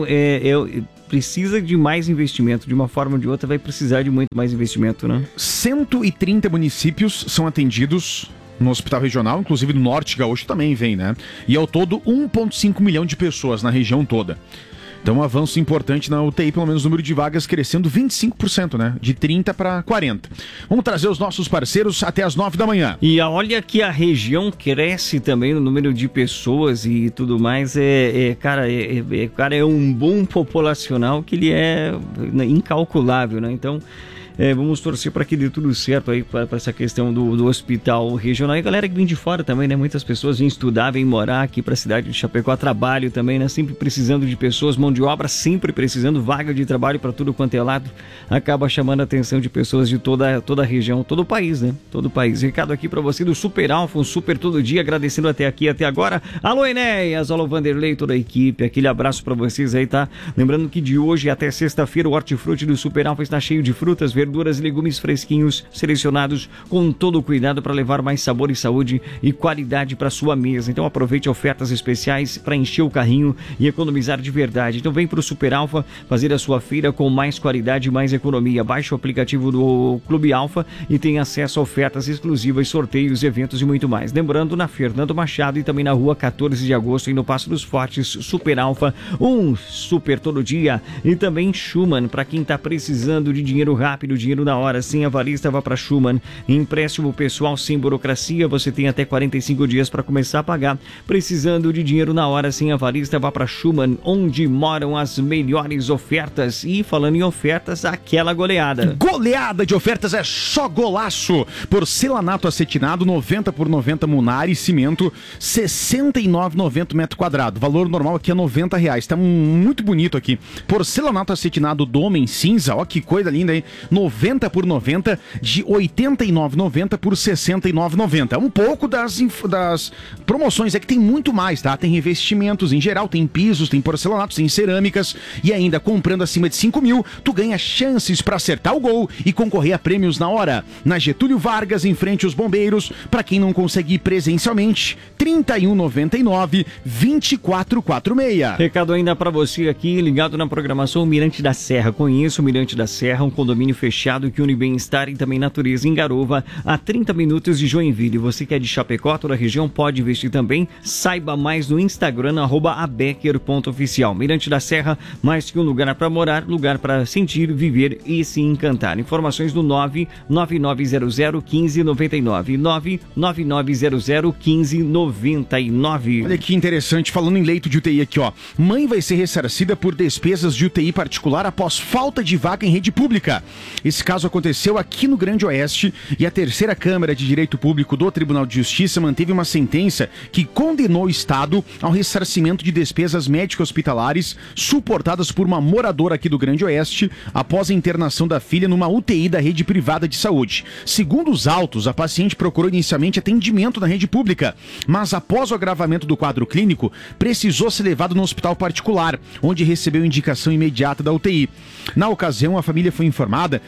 precisa de mais investimento. De uma forma ou de outra, vai precisar de muito mais investimento, né? 130 municípios são atendidos no hospital regional, inclusive no Norte Gaúcho também vem, né? E ao todo, 1,5 milhão de pessoas na região toda. Então, um avanço importante na UTI, pelo menos o número de vagas crescendo 25%, né? De 30 para 40. Vamos trazer os nossos parceiros até as 9 da manhã. E olha que a região cresce também no número de pessoas e tudo mais. Cara, é um boom populacional que ele é incalculável, né? Então... vamos torcer para que dê tudo certo aí para essa questão do hospital regional. E a galera que vem de fora também, né? Muitas pessoas vêm estudar, vêm morar aqui para a cidade de Chapecó, trabalho também, né? Sempre precisando de pessoas, mão de obra, sempre precisando, vaga de trabalho para tudo quanto é lado. Acaba chamando a atenção de pessoas de toda a região, todo o país, né? Todo o país. Recado aqui para você do Super Alfa, um super todo dia, agradecendo até aqui, até agora. Alô, Enéas, alô, Vanderlei, toda a equipe, aquele abraço para vocês aí, tá? Lembrando que de hoje até sexta-feira o hortifruti do Super Alfa está cheio de frutas, verduras e legumes fresquinhos, selecionados com todo o cuidado para levar mais sabor e saúde e qualidade para sua mesa. Então aproveite ofertas especiais para encher o carrinho e economizar de verdade. Então vem para o Super Alfa fazer a sua feira com mais qualidade e mais economia. Baixe o aplicativo do Clube Alfa e tenha acesso a ofertas exclusivas, sorteios, eventos e muito mais. Lembrando, na Fernando Machado e também na rua 14 de agosto e no Passo dos Fortes, Super Alfa, um super todo dia. E também Schumann, para quem está precisando de dinheiro rápido, dinheiro na hora, sem avalista, vá para Schumann. Empréstimo pessoal sem burocracia, você tem até 45 dias para começar a pagar. Precisando de dinheiro na hora, sem avalista, vá para Schumann, onde moram as melhores ofertas. E falando em ofertas, aquela goleada. Goleada de ofertas é só golaço. Porcelanato acetinado 90 por 90 Munari, cimento 69,90 metro quadrado. Valor normal aqui é R$90. Tá muito bonito aqui. Porcelanato acetinado Dome em cinza, ó que coisa linda, hein? 90 por 90 de 89,90 por 69,90. Um pouco das promoções, é que tem muito mais, tá? Tem revestimentos em geral, tem pisos, tem porcelanatos, tem cerâmicas e ainda comprando acima de 5 mil, tu ganha chances para acertar o gol e concorrer a prêmios na hora. Na Getúlio Vargas, em frente aos Bombeiros, para quem não conseguir ir presencialmente, 31,99 2446. Recado ainda para você aqui, ligado na programação Mirante da Serra. Conheça o Mirante da Serra, um condomínio fechado que une bem-estar e também natureza em Garoa, a 30 minutos de Joinville. Você que é de Chapecó, toda a região, pode investir também. Saiba mais no Instagram, @abecker.oficial. Mirante da Serra, mais que um lugar para morar, lugar para sentir, viver e se encantar. Informações do 999001599. 999001599. Olha que interessante, falando em leito de UTI aqui, ó. Mãe vai ser ressarcida por despesas de UTI particular após falta de vaga em rede pública. Esse caso aconteceu aqui no Grande Oeste e a terceira Câmara de Direito Público do Tribunal de Justiça manteve uma sentença que condenou o Estado ao ressarcimento de despesas médico-hospitalares suportadas por uma moradora aqui do Grande Oeste após a internação da filha numa UTI da rede privada de saúde. Segundo os autos, a paciente procurou inicialmente atendimento na rede pública, mas após o agravamento do quadro clínico, precisou ser levado no hospital particular, onde recebeu indicação imediata da UTI. Na ocasião, a família foi informada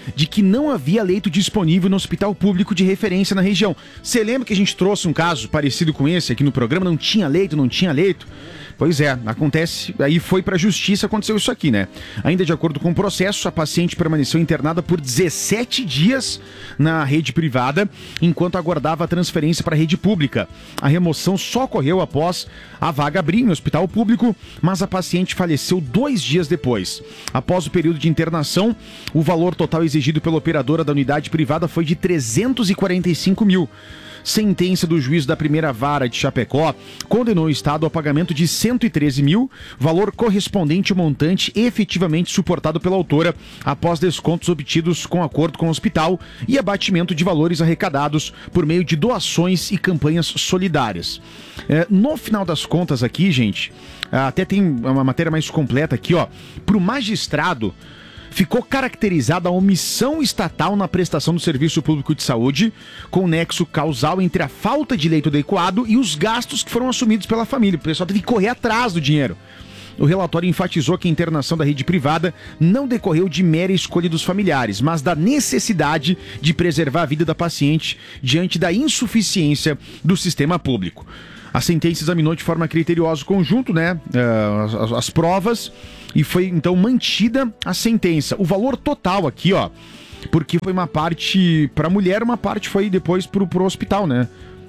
de que não havia leito disponível no hospital público de referência na região. Você lembra que a gente trouxe um caso parecido com esse aqui no programa? Não tinha leito. Pois é, acontece, aí foi pra justiça, aconteceu isso aqui, né? Ainda de acordo com o processo, a paciente permaneceu internada por 17 dias na rede privada, enquanto aguardava a transferência para a rede pública. A remoção só ocorreu após a vaga abrir no hospital público, mas a paciente faleceu 2 dias depois. Após o período de internação, o valor total exigido pela operadora da unidade privada foi de 345 mil. Sentença do juiz da primeira vara de Chapecó condenou o Estado ao pagamento de 113 mil, valor correspondente ao montante efetivamente suportado pela autora, após descontos obtidos com acordo com o hospital e abatimento de valores arrecadados por meio de doações e campanhas solidárias. No final das contas aqui, gente, até tem uma matéria mais completa aqui, ó. Para o magistrado, ficou caracterizada a omissão estatal na prestação do serviço público de saúde, com nexo causal entre a falta de leito adequado e os gastos que foram assumidos pela família. O pessoal teve que correr atrás do dinheiro. O relatório enfatizou que a internação da rede privada não decorreu de mera escolha dos familiares, mas da necessidade de preservar a vida da paciente diante da insuficiência do sistema público. A sentença examinou de forma criteriosa o conjunto, né, as provas, e foi então mantida a sentença. O valor total aqui, ó, porque foi uma parte para a mulher, uma parte foi depois pro hospital, né?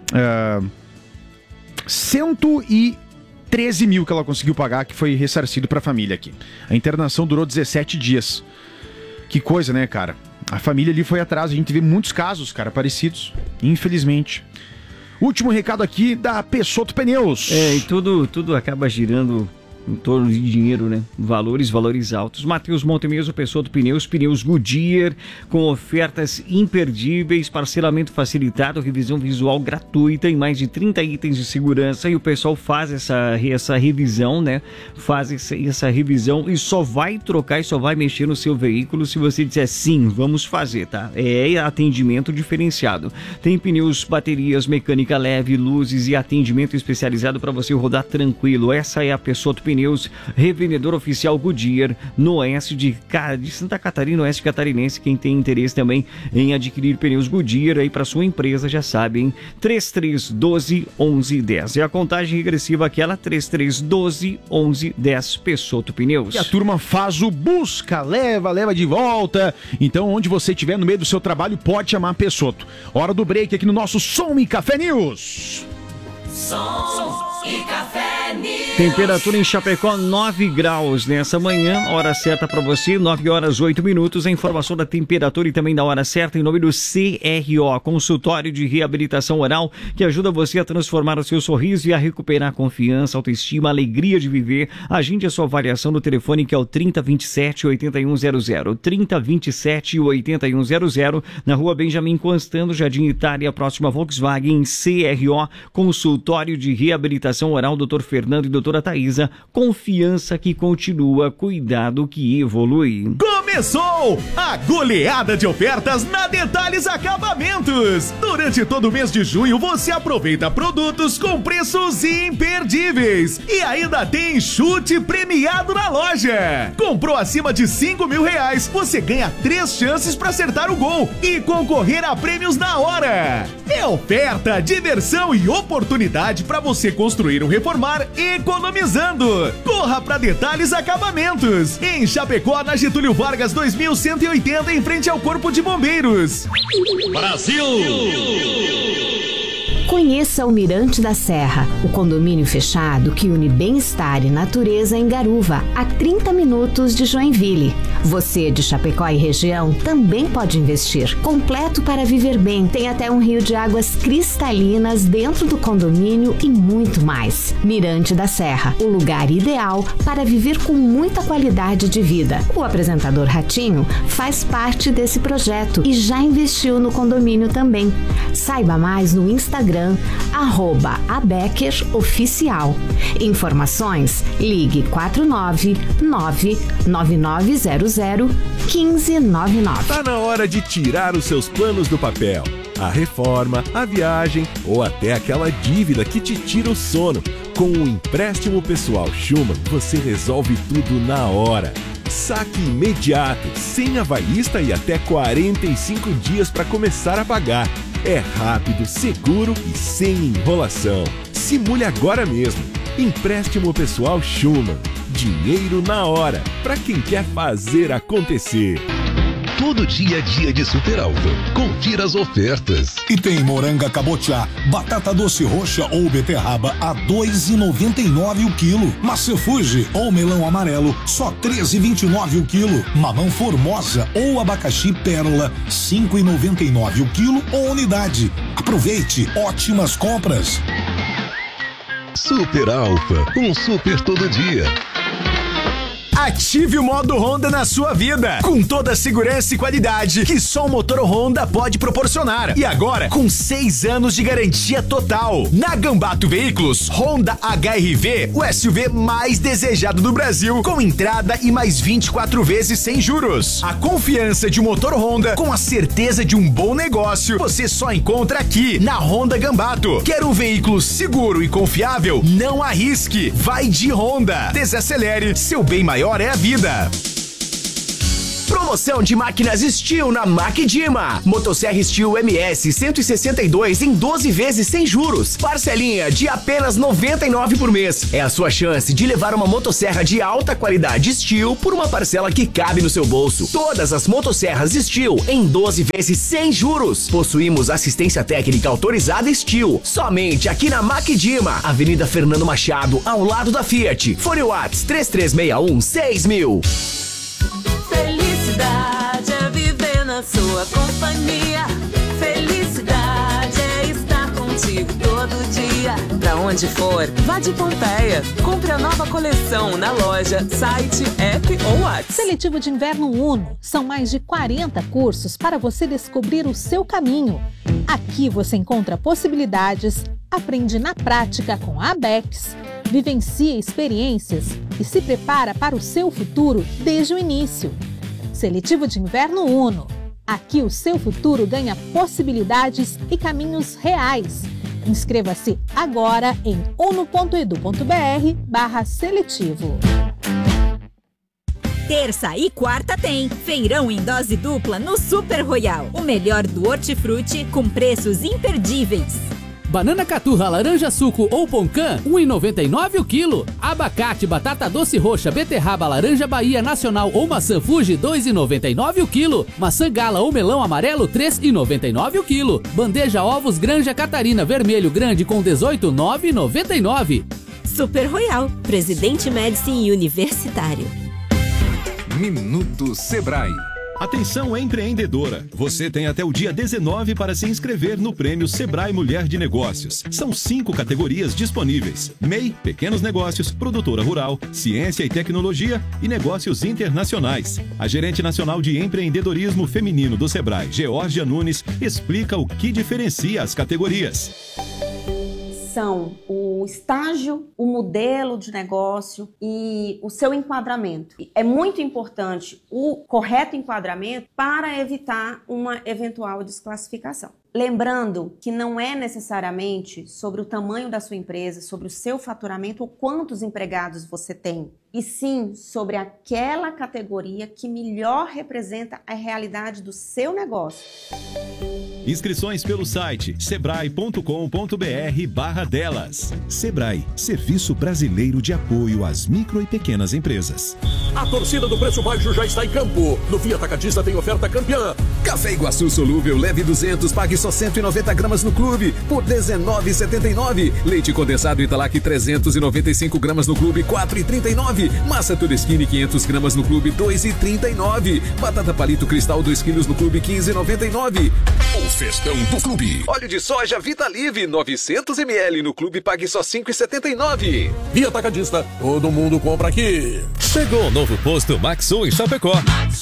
113 mil que ela conseguiu pagar, que foi ressarcido para a família aqui. A internação durou 17 dias. Que coisa, né, cara? A família ali foi atrás, a gente vê muitos casos, cara, parecidos, infelizmente. Último recado aqui da Peixoto Pneus. E tudo acaba girando em torno de dinheiro, né? Valores altos. Matheus Montemesa, Peixoto Pneus Goodyear, com ofertas imperdíveis, parcelamento facilitado, revisão visual gratuita em mais de 30 itens de segurança, e o pessoal faz essa revisão, né? Faz essa revisão e só vai trocar e só vai mexer no seu veículo se você disser sim, vamos fazer, tá? É atendimento diferenciado. Tem pneus, baterias, mecânica leve, luzes e atendimento especializado para você rodar tranquilo. Essa é a Peixoto Pneus, revendedor oficial Goodyear, no oeste de Santa Catarina, oeste catarinense. Quem tem interesse também em adquirir pneus Goodyear aí para sua empresa, já sabem, 3312-1110. É a contagem regressiva aquela, 3312-1110, Peixoto Pneus. E a turma faz o busca, leva de volta. Então, onde você estiver no meio do seu trabalho, pode chamar Peixoto. Hora do break aqui no nosso Som e Café News. Som e Café News. Temperatura em Chapecó, 9 graus nessa manhã. Hora certa para você, 9 horas 8 minutos. A informação da temperatura e também da hora certa em nome do CRO, Consultório de Reabilitação Oral, que ajuda você a transformar o seu sorriso e a recuperar a confiança, autoestima, alegria de viver. Agende a sua avaliação no telefone, que é o 3027-8100. 3027-8100, na rua Benjamin Constando, Jardim Itália, próxima Volkswagen. CRO, Consultório de Reabilitação Oral, Dr. Fernando e doutora Thaisa. Confiança que continua, cuidado que evolui. Começou a goleada de ofertas na Detalhes Acabamentos. Durante todo o mês de junho você aproveita produtos com preços imperdíveis e ainda tem chute premiado na loja. Comprou acima de R$5.000, você ganha 3 chances para acertar o gol e concorrer a prêmios na hora. É oferta, diversão e oportunidade para você construir ou reformar economizando. Corra para Detalhes Acabamentos, em Chapecó, na Getúlio Vargas 2180, em frente ao Corpo de Bombeiros. Brasil! Conheça o Mirante da Serra, o condomínio fechado que une bem-estar e natureza em Garuva, a 30 minutos de Joinville. Você de Chapecó e região também pode investir. Completo para viver bem, tem até um rio de águas cristalinas dentro do condomínio e muito mais. Mirante da Serra, o lugar ideal para viver com muita qualidade de vida. O apresentador Ratinho faz parte desse projeto e já investiu no condomínio também. Saiba mais no Instagram, @AbeckerOficial. Informações, ligue 499-9900-1599. Tá na hora de tirar os seus planos do papel. A reforma, a viagem ou até aquela dívida que te tira o sono. Com o empréstimo pessoal Schumann, você resolve tudo na hora. Saque imediato, sem avalista e até 45 dias para começar a pagar. É rápido, seguro e sem enrolação. Simule agora mesmo. Empréstimo pessoal Schumann. Dinheiro na hora, para quem quer fazer acontecer. Todo dia é dia de Super Alfa. Confira as ofertas. E tem moranga cabotiá, batata doce roxa ou beterraba a R$ 2,99 o quilo. Maçã Fuji ou melão amarelo, só R$ 13,29 o quilo. Mamão Formosa ou abacaxi pérola, R$ 5,99 o quilo ou unidade. Aproveite, ótimas compras. Super Alfa, um super todo dia. Ative o modo Honda na sua vida, com toda a segurança e qualidade que só o motor Honda pode proporcionar. E agora, com 6 anos de garantia total. Na Gambato Veículos, Honda HR-V, o SUV mais desejado do Brasil, com entrada e mais 24 vezes sem juros. A confiança de um motor Honda, com a certeza de um bom negócio, você só encontra aqui, na Honda Gambato. Quer um veículo seguro e confiável? Não arrisque, vai de Honda. Desacelere, seu bem maior é a vida. Promoção de máquinas Steel na Macdima. Motosserra Steel MS 162 em 12 vezes sem juros. Parcelinha de apenas R$ 99 por mês. É a sua chance de levar uma motosserra de alta qualidade Steel por uma parcela que cabe no seu bolso. Todas as motosserras Steel em 12 vezes sem juros. Possuímos assistência técnica autorizada Steel. Somente aqui na Macdima, Avenida Fernando Machado, ao lado da Fiat. Fone Whats 3361-6000. Felicidade é viver na sua companhia. Felicidade é estar contigo todo dia. Pra onde for, vá de Pompeia. Compre a nova coleção na loja, site, app ou WhatsApp. Seletivo de Inverno Uno. São mais de 40 cursos para você descobrir o seu caminho. Aqui você encontra possibilidades, aprende na prática com a ABEX, vivencia experiências e se prepara para o seu futuro desde o início. Seletivo de Inverno Uno. Aqui o seu futuro ganha possibilidades e caminhos reais. Inscreva-se agora em uno.edu.br/seletivo. Terça e quarta tem feirão em dose dupla no Super Royal. O melhor do hortifruti com preços imperdíveis. Banana caturra, laranja suco ou poncã, R$ 1,99 o quilo. Abacate, batata doce roxa, beterraba, laranja Bahia Nacional ou maçã Fuji, R$ 2,99 o quilo. Maçã gala ou melão amarelo, R$ 3,99 o quilo. Bandeja ovos Granja Catarina vermelho grande com 18, R$ 9,99. Super Royal, Presidente Médici Universitário. Minuto Sebrae. Atenção empreendedora, você tem até o dia 19 para se inscrever no Prêmio Sebrae Mulher de Negócios. São 5 categorias disponíveis: MEI, Pequenos Negócios, Produtora Rural, Ciência e Tecnologia e Negócios Internacionais. A gerente nacional de empreendedorismo feminino do Sebrae, Georgia Nunes, explica o que diferencia as categorias. São o estágio, o modelo de negócio e o seu enquadramento. É muito importante o correto enquadramento para evitar uma eventual desclassificação. Lembrando que não é necessariamente sobre o tamanho da sua empresa, sobre o seu faturamento ou quantos empregados você tem, e sim sobre aquela categoria que melhor representa a realidade do seu negócio. Inscrições pelo site sebrae.com.br/delas. Sebrae, Serviço Brasileiro de Apoio às Micro e Pequenas Empresas. A torcida do Preço Baixo já está em campo. No Via Atacadista tem oferta campeã. Café Iguaçu solúvel, leve 200, pague só 190 gramas no clube, por R$ 19,79. Leite condensado Italac 395 gramas no clube, R$ 4,39. Massa Todeschini 500 gramas no clube, R$ 2,39. Batata palito cristal 2 quilos no clube, R$ 15,99. O festão do clube. Óleo de soja Vitalive 900 ml no clube, pague só R$ 5,79. Via Atacadista, todo mundo compra aqui. Chegou o novo posto Maxsul em Chapecó.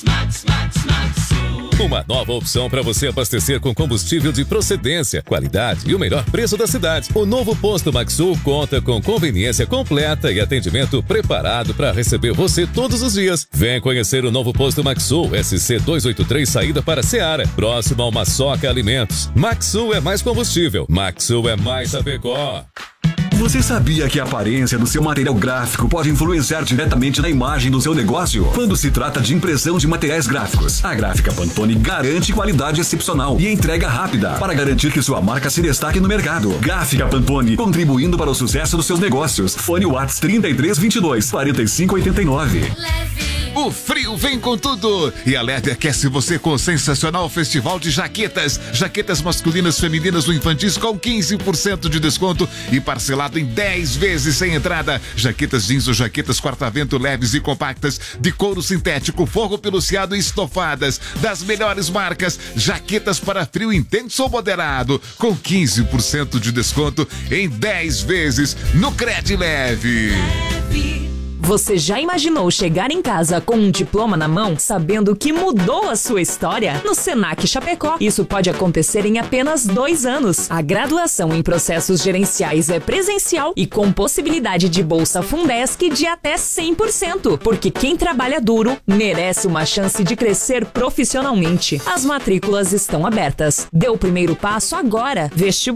Uma nova opção para você abastecer com combustível de procedência, qualidade e o melhor preço da cidade. O novo posto Maxsul conta com conveniência completa e atendimento preparado para receber você todos os dias. Vem conhecer o novo posto Maxsul, SC 283, saída para Ceará, próximo ao Maçoca Alimentos. Maxsul é mais combustível. Maxsul é mais Chapecó. Você sabia que a aparência do seu material gráfico pode influenciar diretamente na imagem do seu negócio? Quando se trata de impressão de materiais gráficos, a Gráfica Pantone garante qualidade excepcional e entrega rápida para garantir que sua marca se destaque no mercado. Gráfica Pantone, contribuindo para o sucesso dos seus negócios. Fone Whats 3322 4589. O frio vem com tudo e a Leve aquece você com o sensacional festival de jaquetas. Jaquetas masculinas, femininas ou infantis com 15% de desconto e parcelado em 10 vezes sem entrada. Jaquetas jeans ou jaquetas quarta-vento leves e compactas de couro sintético, forro peluciado e estofadas das melhores marcas. Jaquetas para frio intenso ou moderado com 15% de desconto em 10 vezes no Cred Leve. Você já imaginou chegar em casa com um diploma na mão, sabendo que mudou a sua história? No Senac Chapecó, isso pode acontecer em apenas 2 anos. A graduação em processos gerenciais é presencial e com possibilidade de bolsa Fundesc de até 100%, porque quem trabalha duro merece uma chance de crescer profissionalmente. As matrículas estão abertas. Dê o primeiro passo agora.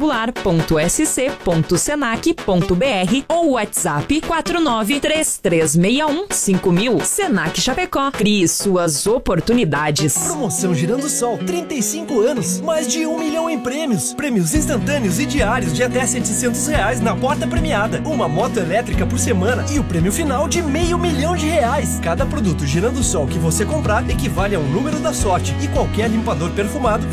vestibular.sc.senac.br ou WhatsApp 4933615000. Senac Chapecó. Crie suas oportunidades. Promoção Girando Sol, 35 anos, mais de 1 milhão em prêmios. Prêmios instantâneos e diários de até R$700 na porta premiada. Uma moto elétrica por semana e o prêmio final de R$500 mil. Cada produto Girando Sol que você comprar equivale a um número da sorte e qualquer limpador perfumado